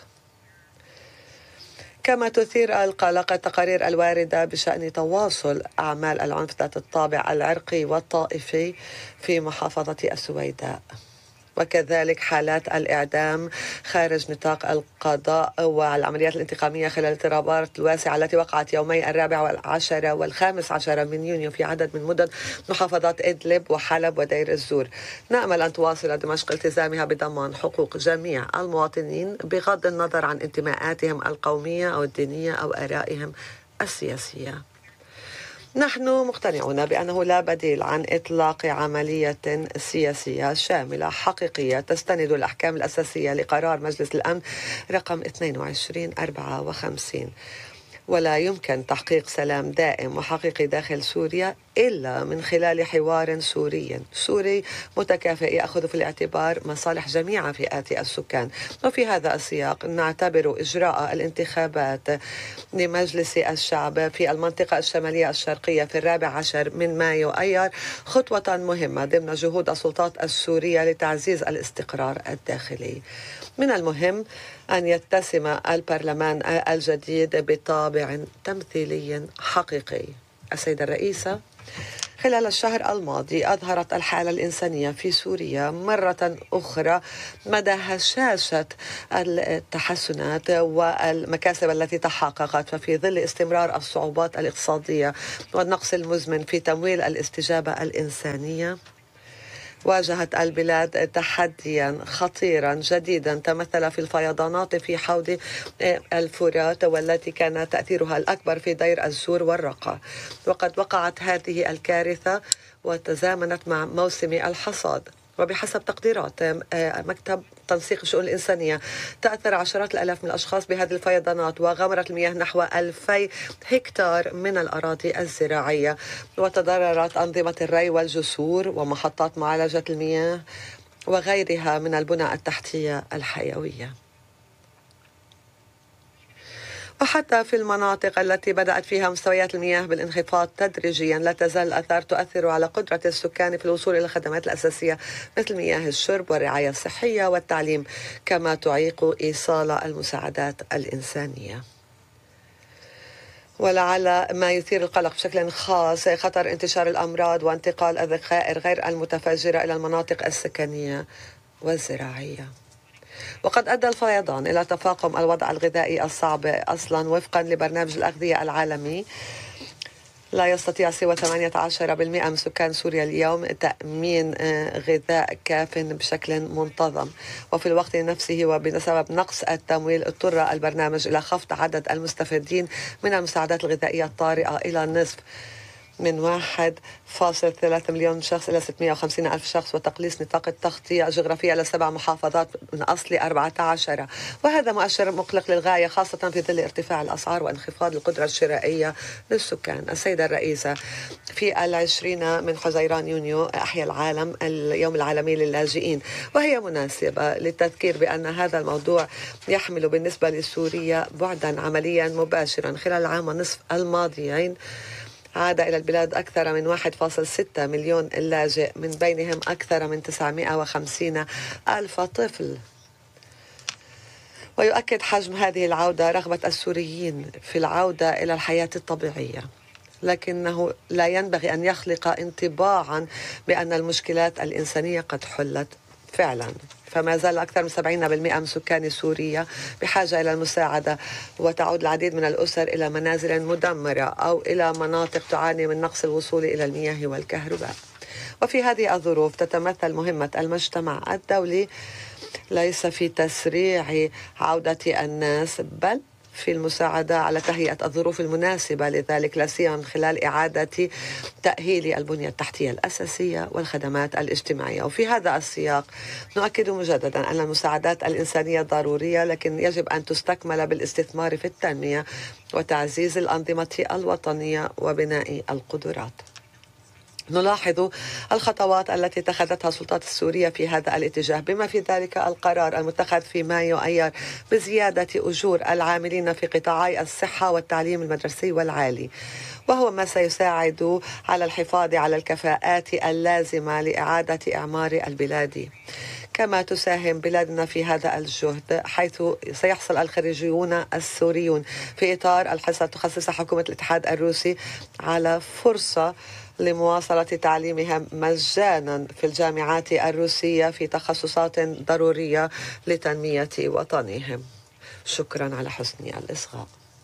Speaker 21: كما تثير القلق التقارير الواردة بشأن تواصل أعمال العنف ذات الطابع العرقي والطائفي في محافظة السويداء، وكذلك حالات الإعدام خارج نطاق القضاء والعمليات الانتقامية خلال الاضطرابات الواسعة التي وقعت يومي الرابع والعاشر والخامس عشر من يونيو في عدد من مدن محافظات إدلب وحلب ودير الزور. نأمل أن تواصل دمشق التزامها بضمان حقوق جميع المواطنين بغض النظر عن انتماءاتهم القومية أو الدينية أو آرائهم السياسية. نحن مقتنعون بأنه لا بديل عن إطلاق عملية سياسية شاملة حقيقية تستند الأحكام الأساسية لقرار مجلس الأمن رقم اثنين وعشرين أربعة وخمسين، ولا يمكن تحقيق سلام دائم وحقيقي داخل سوريا إلا من خلال حوار سوري سوري متكافئ يأخذ في الاعتبار مصالح جميع فئات السكان. وفي هذا السياق نعتبر إجراء الانتخابات لمجلس الشعب في المنطقة الشمالية الشرقية في الرابع عشر من مايو أيار خطوة مهمة ضمن جهود السلطات السورية لتعزيز الاستقرار الداخلي. من المهم أن يتسم البرلمان الجديد بطابع تمثيلي حقيقي. السيدة الرئيسة، خلال الشهر الماضي أظهرت الحالة الإنسانية في سوريا مرة أخرى مدى هشاشة التحسنات والمكاسب التي تحققت، ففي ظل استمرار الصعوبات الاقتصادية والنقص المزمن في تمويل الاستجابة الإنسانية، واجهت البلاد تحديا خطيرا جديدا تمثل في الفيضانات في حوض الفرات، والتي كان تأثيرها الأكبر في دير الزور والرقة. وقد وقعت هذه الكارثة وتزامنت مع موسم الحصاد، وبحسب تقديرات مكتب تنسيق الشؤون الإنسانية تأثر عشرات الآلاف من الأشخاص بهذه الفيضانات، وغمرت المياه نحو ألفي هكتار من الأراضي الزراعية، وتضررت أنظمة الري والجسور ومحطات معالجة المياه وغيرها من البنى التحتية الحيوية. وحتى في المناطق التي بدأت فيها مستويات المياه بالانخفاض تدريجيا لا تزال الآثار تؤثر على قدرة السكان في الوصول إلى الخدمات الأساسية مثل مياه الشرب والرعاية الصحية والتعليم، كما تعيق إيصال المساعدات الإنسانية. ولعل ما يثير القلق بشكل خاص خطر انتشار الأمراض وانتقال الذخائر غير المتفجرة إلى المناطق السكنية والزراعية. وقد أدى الفيضان إلى تفاقم الوضع الغذائي الصعب أصلا. وفقا لبرنامج الأغذية العالمي، لا يستطيع سوى ثمانية عشر بالمئة من سكان سوريا اليوم تأمين غذاء كاف بشكل منتظم، وفي الوقت نفسه وبسبب نقص التمويل اضطر البرنامج إلى خفض عدد المستفيدين من المساعدات الغذائية الطارئة إلى النصف. من واحد فاصلة ثلاثة مليون شخص إلى ستمئة وخمسين ألف شخص، وتقليص نطاق التغطية الجغرافية إلى سبع محافظات من أصل أربعة عشر، وهذا مؤشر مقلق للغاية خاصة في ظل ارتفاع الأسعار وانخفاض القدرة الشرائية للسكان. السيدة الرئيسة، في العشرين من حزيران يونيو أحيا العالم اليوم العالمي للاجئين، وهي مناسبة للتذكير بأن هذا الموضوع يحمل بالنسبة لسوريا بعدا عمليا مباشرا. خلال العام ونصف الماضيين عاد إلى البلاد أكثر من واحد فاصلة ستة مليون لاجئ، من بينهم أكثر من تسعمئة وخمسين ألف طفل. ويؤكد حجم هذه العودة رغبة السوريين في العودة إلى الحياة الطبيعية، لكنه لا ينبغي أن يخلق انطباعا بأن المشكلات الإنسانية قد حلت فعلا. فما زال أكثر من سبعين بالمئة من سكان سوريا بحاجة إلى المساعدة، وتعود العديد من الأسر إلى منازل مدمرة أو إلى مناطق تعاني من نقص الوصول إلى المياه والكهرباء. وفي هذه الظروف تتمثل مهمة المجتمع الدولي ليس في تسريع عودة الناس، بل في المساعدة على تهيئة الظروف المناسبة لذلك، لا سيما من خلال إعادة تأهيل البنية التحتية الأساسية والخدمات الاجتماعية. وفي هذا السياق نؤكد مجددا أن المساعدات الإنسانية ضرورية، لكن يجب أن تستكمل بالاستثمار في التنمية وتعزيز الأنظمة الوطنية وبناء القدرات. نلاحظ الخطوات التي اتخذتها السلطات السورية في هذا الاتجاه، بما في ذلك القرار المتخذ في مايو أيار بزيادة أجور العاملين في قطاعي الصحة والتعليم المدرسي والعالي، وهو ما سيساعد على الحفاظ على الكفاءات اللازمة لإعادة إعمار البلاد. كما تساهم بلادنا في هذا الجهد، حيث سيحصل الخريجيون السوريون في إطار الحصة تخصص حكومة الاتحاد الروسي على فرصة لمواصلة تعليمها مجانا في الجامعات الروسية في تخصصات ضرورية لتنمية وطنهم. شكرا على حسن الإصغاء.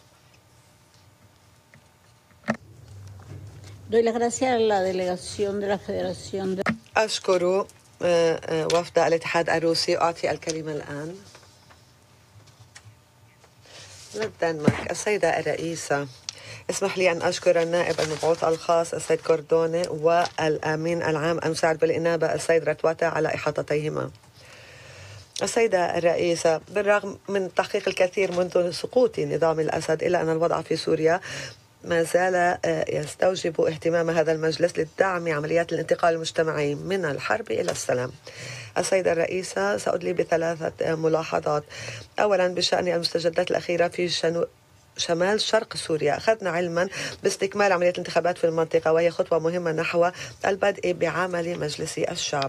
Speaker 21: أشكر وفد الاتحاد الروسي. أعطي الكلمة الآن للدنمارك. السيدة الرئيسة، اسمح لي أن أشكر النائب المبعوث الخاص السيد كوردوني والأمين العام المساعد بالإنابة السيد رتواتا على إحاطتيهما. السيدة الرئيسة، بالرغم من تحقيق الكثير منذ سقوط نظام الأسد، إلا أن الوضع في سوريا ما زال يستوجب اهتمام هذا المجلس لدعم عمليات الانتقال المجتمعي من الحرب إلى السلام. السيدة الرئيسة، سأدلي بثلاثة ملاحظات. أولا، بشأن المستجدات الأخيرة في شنو شمال شرق سوريا، أخذنا علما باستكمال عملية الانتخابات في المنطقة، وهي خطوة مهمة نحو البدء بعمل مجلس الشعب.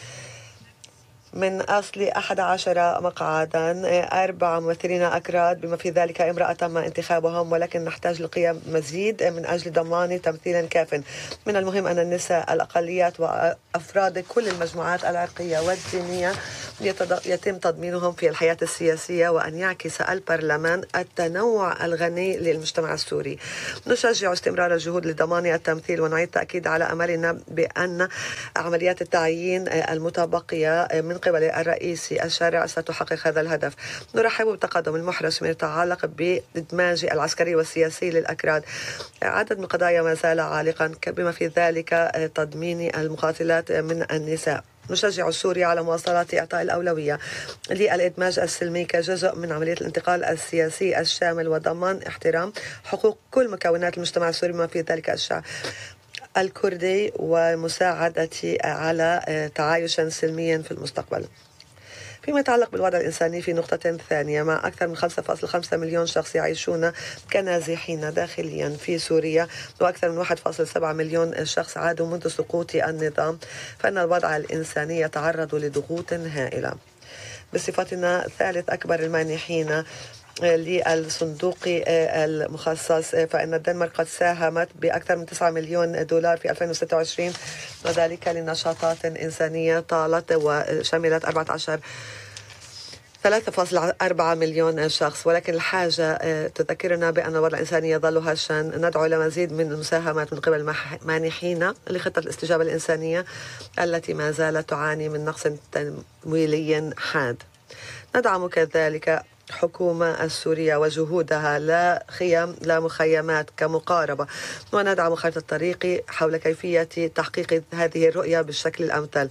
Speaker 21: من أصل أحد عشر مقعدا، أربع ممثلين أكراد بما في ذلك امرأة تم انتخابهم، ولكن نحتاج لقيام مزيد من أجل ضمان تمثيل كاف. من المهم أن النساء، الأقليات وأفراد كل المجموعات العرقية والدينية يتم تضمينهم في الحياة السياسية، وأن يعكس البرلمان التنوع الغني للمجتمع السوري. نشجع استمرار الجهود لضمان التمثيل، ونعيد تأكيد على أملنا بأن عمليات التعيين المتبقية من قبل الرئيس الشارع ستحقق هذا الهدف. نرحب بالتقدم المحرز فيما يتعلق بإدماج العسكري والسياسي للأكراد. عدد من القضايا ما زال عالقا، بما في ذلك تضمين المقاتلات من النساء. نشجع سوريا على مواصلة إعطاء الأولوية للإدماج السلمي كجزء من عملية الانتقال السياسي الشامل، وضمان احترام حقوق كل مكونات المجتمع السوري بما في ذلك الشعب الكردي، ومساعدة على تعايش سلمي في المستقبل. فيما يتعلق بالوضع الإنساني، في نقطة ثانية، مع أكثر من خمسة فاصلة خمسة مليون شخص يعيشون كنازحين داخليا في سوريا، وأكثر من واحد فاصلة سبعة مليون شخص عادوا منذ سقوط النظام، فإن الوضع الإنساني يتعرض لضغوط هائلة. بصفتنا ثالث أكبر المانحين للصندوق المخصص، فإن الدنمارك قد ساهمت بأكثر من تسعة مليون دولار في ألفين وستة وعشرين، وذلك لنشاطات إنسانية طالت وشملت أربعة عشر ثلاثة فاصلة أربعة مليون شخص. ولكن الحاجة تذكرنا بأن الوضع الإنساني يظل هشا. ندعو إلى مزيد من المساهمات من قبل المانحين لخطة الاستجابة الإنسانية التي ما زالت تعاني من نقص تمويلي حاد. ندعم كذلك الحكومة السورية وجهودها، لا خيم لا مخيمات كمقاربة، وندعم خارطة الطريق حول كيفية تحقيق هذه الرؤية بالشكل الأمثل.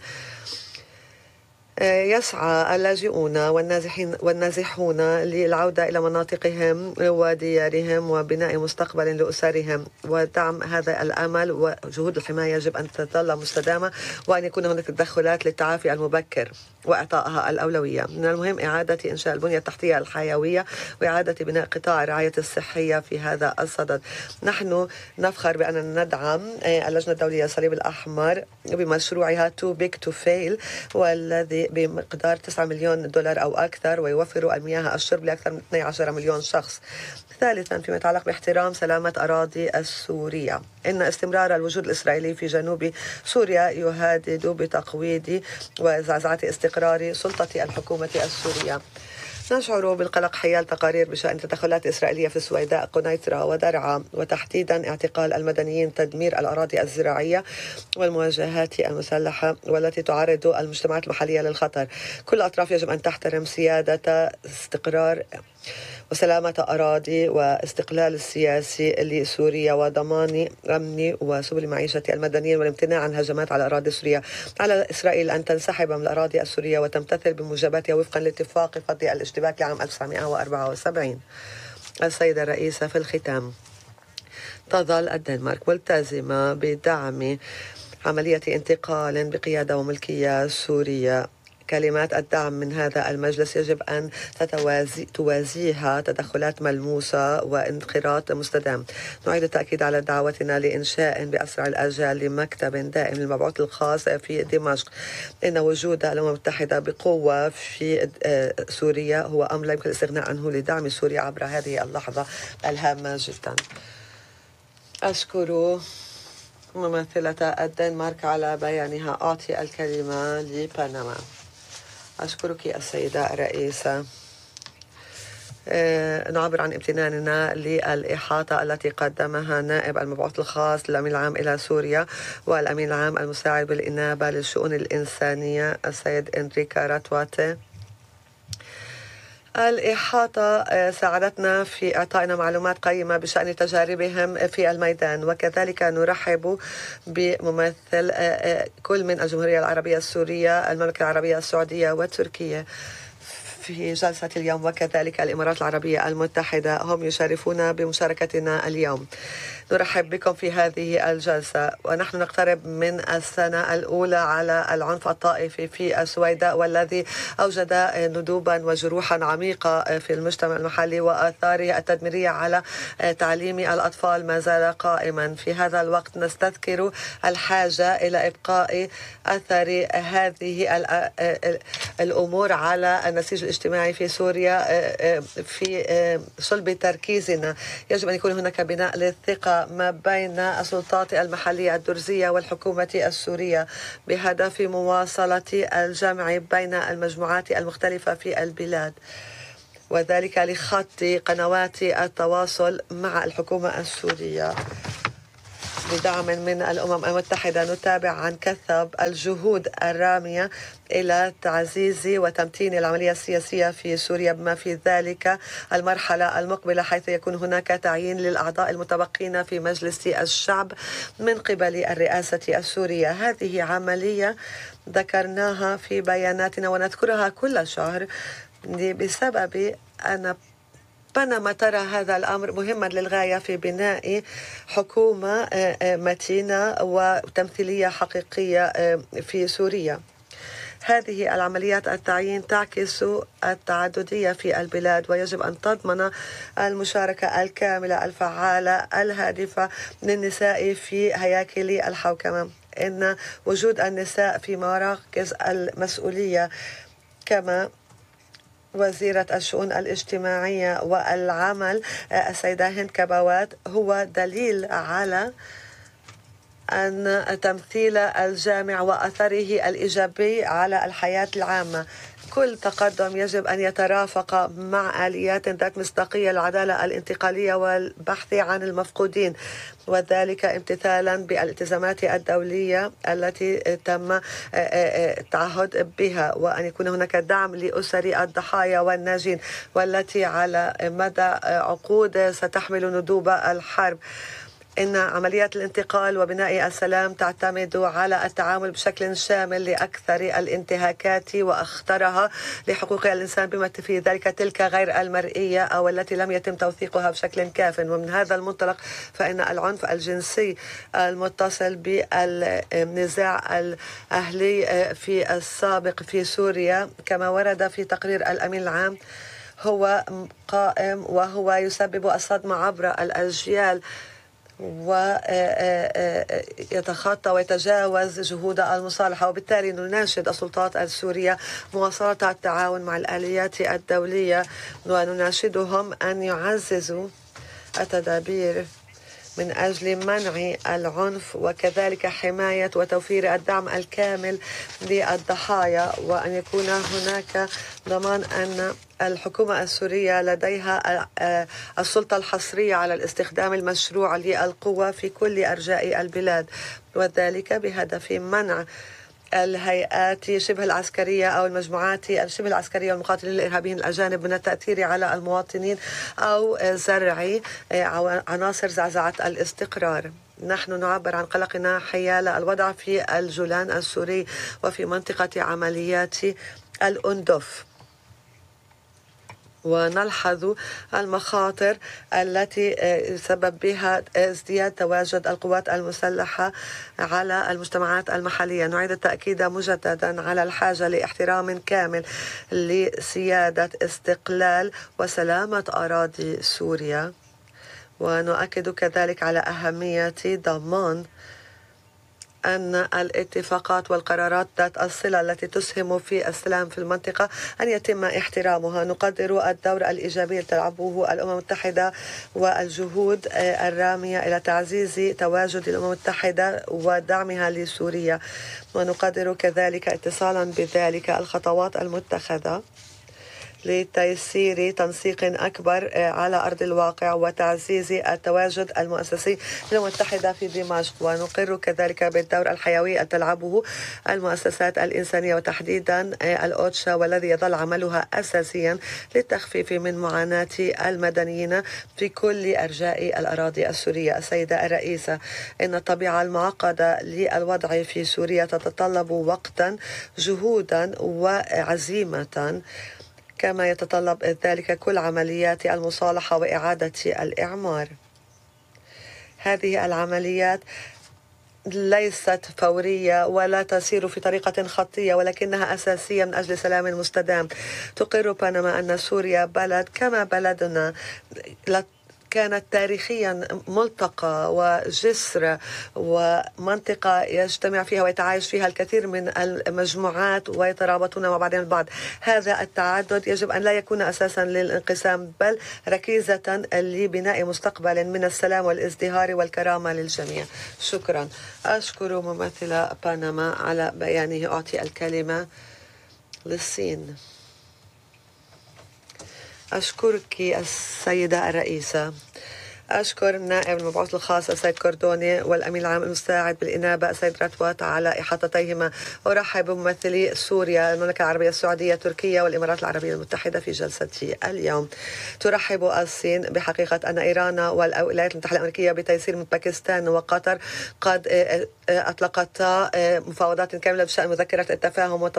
Speaker 21: يسعى اللاجئون والنازحين والنازحون للعودة إلى مناطقهم وديارهم وبناء مستقبل لأسرهم، ودعم هذا الأمل وجهود الحماية يجب أن تظل مستدامة، وأن يكون هناك تدخلات للتعافي المبكر وإعطائها الأولوية. من المهم إعادة إنشاء البنية التحتية الحيوية وإعادة بناء قطاع الرعاية الصحية في هذا الصدد. نحن نفخر بأننا ندعم اللجنة الدولية الصليب الأحمر بمشروعها Too Big to Fail، والذي بمقدار تسعة مليون دولار أو أكثر، ويوفر المياه الشرب لأكثر من اثني عشر مليون شخص. ثالثا، فيما يتعلق باحترام سلامة أراضي السورية، إن استمرار الوجود الإسرائيلي في جنوب سوريا يهدد بتقويض وزعزعة استقرار سلطة الحكومة السورية. نشعر بالقلق حيال تقارير بشأن تدخلات إسرائيلية في السويداء، قنيطرة ودرعا، وتحديدا اعتقال المدنيين، تدمير الأراضي الزراعية والمواجهات المسلحة والتي تعرض المجتمعات المحلية للخطر. كل الأطراف يجب أن تحترم سيادة استقرار وسلامة أراضي واستقلال السياسي لسوريا، وضمان أمن وسبل معيشة المدنيين، والامتناع عن هجمات على الأراضي السورية. على إسرائيل أن تنسحب من الأراضي السورية وتمتثل بموجباتها وفقا لاتفاق فض الاشتباك لعام ألف وتسعمائة وأربعة وسبعين. السيدة الرئيسة، في الختام، تظل الدنمارك ملتزمة بدعم عملية انتقال بقيادة وملكية سورية. كلمات الدعم من هذا المجلس يجب أن تتوازي توازيها تدخلات ملموسة وانخراط مستدام. نعيد التأكيد على دعوتنا لإنشاء بأسرع الآجال لمكتب دائم للمبعوث الخاص في دمشق. إن وجود الأمم المتحدة بقوة في سوريا هو أمر لا يمكن الاستغناء عنه لدعم سوريا عبر هذه اللحظة الهامة جدا. أشكر ممثلة الدنمارك على بيانها. أعطي الكلمة لبنما. أشكرك السيدة الرئيسة. أه نعبر عن امتناننا للإحاطة التي قدمها نائب المبعوث الخاص للأمين العام إلى سوريا والأمين العام المساعد بالإنابة للشؤون الإنسانية السيد إنريكا راتواتي. الإحاطة ساعدتنا في إعطائنا معلومات قيمة بشأن تجاربهم في الميدان، وكذلك نرحب بممثل كل من الجمهورية العربية السورية، المملكة العربية السعودية وتركيا في جلسة اليوم، وكذلك الإمارات العربية المتحدة هم يشارفون بمشاركتنا اليوم. نرحب بكم في هذه الجلسة، ونحن نقترب من السنة الأولى على العنف الطائفي في السويداء، والذي أوجد ندوبا وجروحا عميقة في المجتمع المحلي، وآثاره التدميرية على تعليم الأطفال ما زال قائما. في هذا الوقت نستذكر الحاجة إلى إبقاء أثر هذه الأمور على النسيج الاجتماعي في سوريا في صلب تركيزنا. يجب أن يكون هناك بناء للثقة ما بين السلطات المحلية الدرزية والحكومة السورية بهدف مواصلة الجمع بين المجموعات المختلفة في البلاد، وذلك لخط قنوات التواصل مع الحكومة السورية. بدعم من الأمم المتحدة نتابع عن كثب الجهود الرامية إلى تعزيز وتمتين العملية السياسية في سوريا، بما في ذلك المرحلة المقبلة، حيث يكون هناك تعيين للأعضاء المتبقين في مجلس الشعب من قبل الرئاسة السورية. هذه عملية ذكرناها في بياناتنا ونذكرها كل شهر بسبب أن بنما ترى هذا الأمر مهما للغاية في بناء حكومة متينة وتمثيلية حقيقية في سوريا. هذه العمليات التعيين تعكس التعددية في البلاد، ويجب أن تضمن المشاركة الكاملة الفعالة الهادفة للنساء في هياكل الحوكمة. إن وجود النساء في مراكز المسؤولية كما وزيرة الشؤون الاجتماعية والعمل السيدة هند كبوات هو دليل على أن تمثيل الجامع وأثره الإيجابي على الحياة العامة. كل تقدم يجب أن يترافق مع آليات ذات مصداقية للعدالة الانتقالية والبحث عن المفقودين، وذلك امتثالا بالالتزامات الدولية التي تم التعهد بها، وأن يكون هناك دعم لأسر الضحايا والناجين والتي على مدى عقود ستحمل ندوب الحرب. إن عمليات الانتقال وبناء السلام تعتمد على التعامل بشكل شامل لأكثر الانتهاكات وأخطرها لحقوق الإنسان، بما في ذلك تلك غير المرئية أو التي لم يتم توثيقها بشكل كاف. ومن هذا المنطلق فإن العنف الجنسي المتصل بالنزاع الأهلي في السابق في سوريا كما ورد في تقرير الأمين العام هو قائم، وهو يسبب الصدمة عبر الأجيال ويتخطى ويتجاوز جهود المصالحة. وبالتالي نناشد السلطات السورية مواصلة التعاون مع الآليات الدولية، ونناشدهم أن يعززوا التدابير من أجل منع العنف وكذلك حماية وتوفير الدعم الكامل للضحايا، وأن يكون هناك ضمان أن الحكومة السورية لديها السلطة الحصرية على الاستخدام المشروع للقوة في كل أرجاء البلاد، وذلك بهدف منع الهيئات شبه العسكرية أو المجموعات الشبه العسكرية والمقاتلين الإرهابيين الأجانب من التأثير على المواطنين أو زرع عناصر زعزعة الاستقرار. نحن نعبر عن قلقنا حيال الوضع في الجولان السوري وفي منطقة عمليات الأندف، ونلحظ المخاطر التي سبب بها ازدياد تواجد القوات المسلحة على المجتمعات المحلية. نعيد التأكيد مجددا على الحاجة لاحترام كامل لسيادة استقلال وسلامة أراضي سوريا، ونؤكد كذلك على أهمية ضمان أن الاتفاقات والقرارات ذات الصلة التي تسهم في السلام في المنطقة أن يتم احترامها. نقدر الدور الإيجابي الذي تلعبه الأمم المتحدة والجهود الرامية إلى تعزيز تواجد الأمم المتحدة ودعمها لسوريا، ونقدر كذلك اتصالا بذلك الخطوات المتخذة لتيسير تنسيق أكبر على أرض الواقع وتعزيز التواجد المؤسسي للأمم المتحدة في دمشق. ونقر كذلك بالدور الحيوي الذي تلعبه المؤسسات الإنسانية وتحديدا الأوتشا، والذي يظل عملها أساسيا للتخفيف من معاناة المدنيين في كل أرجاء الأراضي السورية. السيدة الرئيسة، إن الطبيعة المعقدة للوضع في سوريا تتطلب وقتا، جهودا وعزيمة، كما يتطلب ذلك كل عمليات المصالحة وإعادة الإعمار. هذه العمليات ليست فورية ولا تسير في طريقة خطية، ولكنها أساسية من أجل سلام مستدام. تقر بنما أن سوريا بلد كما بلدنا كانت تاريخيا ملتقى وجسر ومنطقة يجتمع فيها ويتعايش فيها الكثير من المجموعات ويترابطون مع بعضهم البعض. هذا التعدد يجب أن لا يكون أساسا للانقسام، بل ركيزة لبناء مستقبل من السلام والازدهار والكرامة للجميع. شكرا. أشكر ممثل بنما على بيانه. أعطي الكلمة للصين. أشكرك السيدة الرئيسة. أشكر النائب المبعوث الخاص السيد كوردوني والأمين العام المساعد بالإنابة السيد رتوات على إحاطتيهما. أرحب بممثلي سوريا، المملكة العربية السعودية، تركيا والإمارات العربية المتحدة في جلستي اليوم. ترحب الصين بحقيقة أن إيران والولايات المتحدة الأمريكية بتيسير من باكستان وقطر قد أطلقتا مفاوضات كاملة بشأن مذكرة التفاهم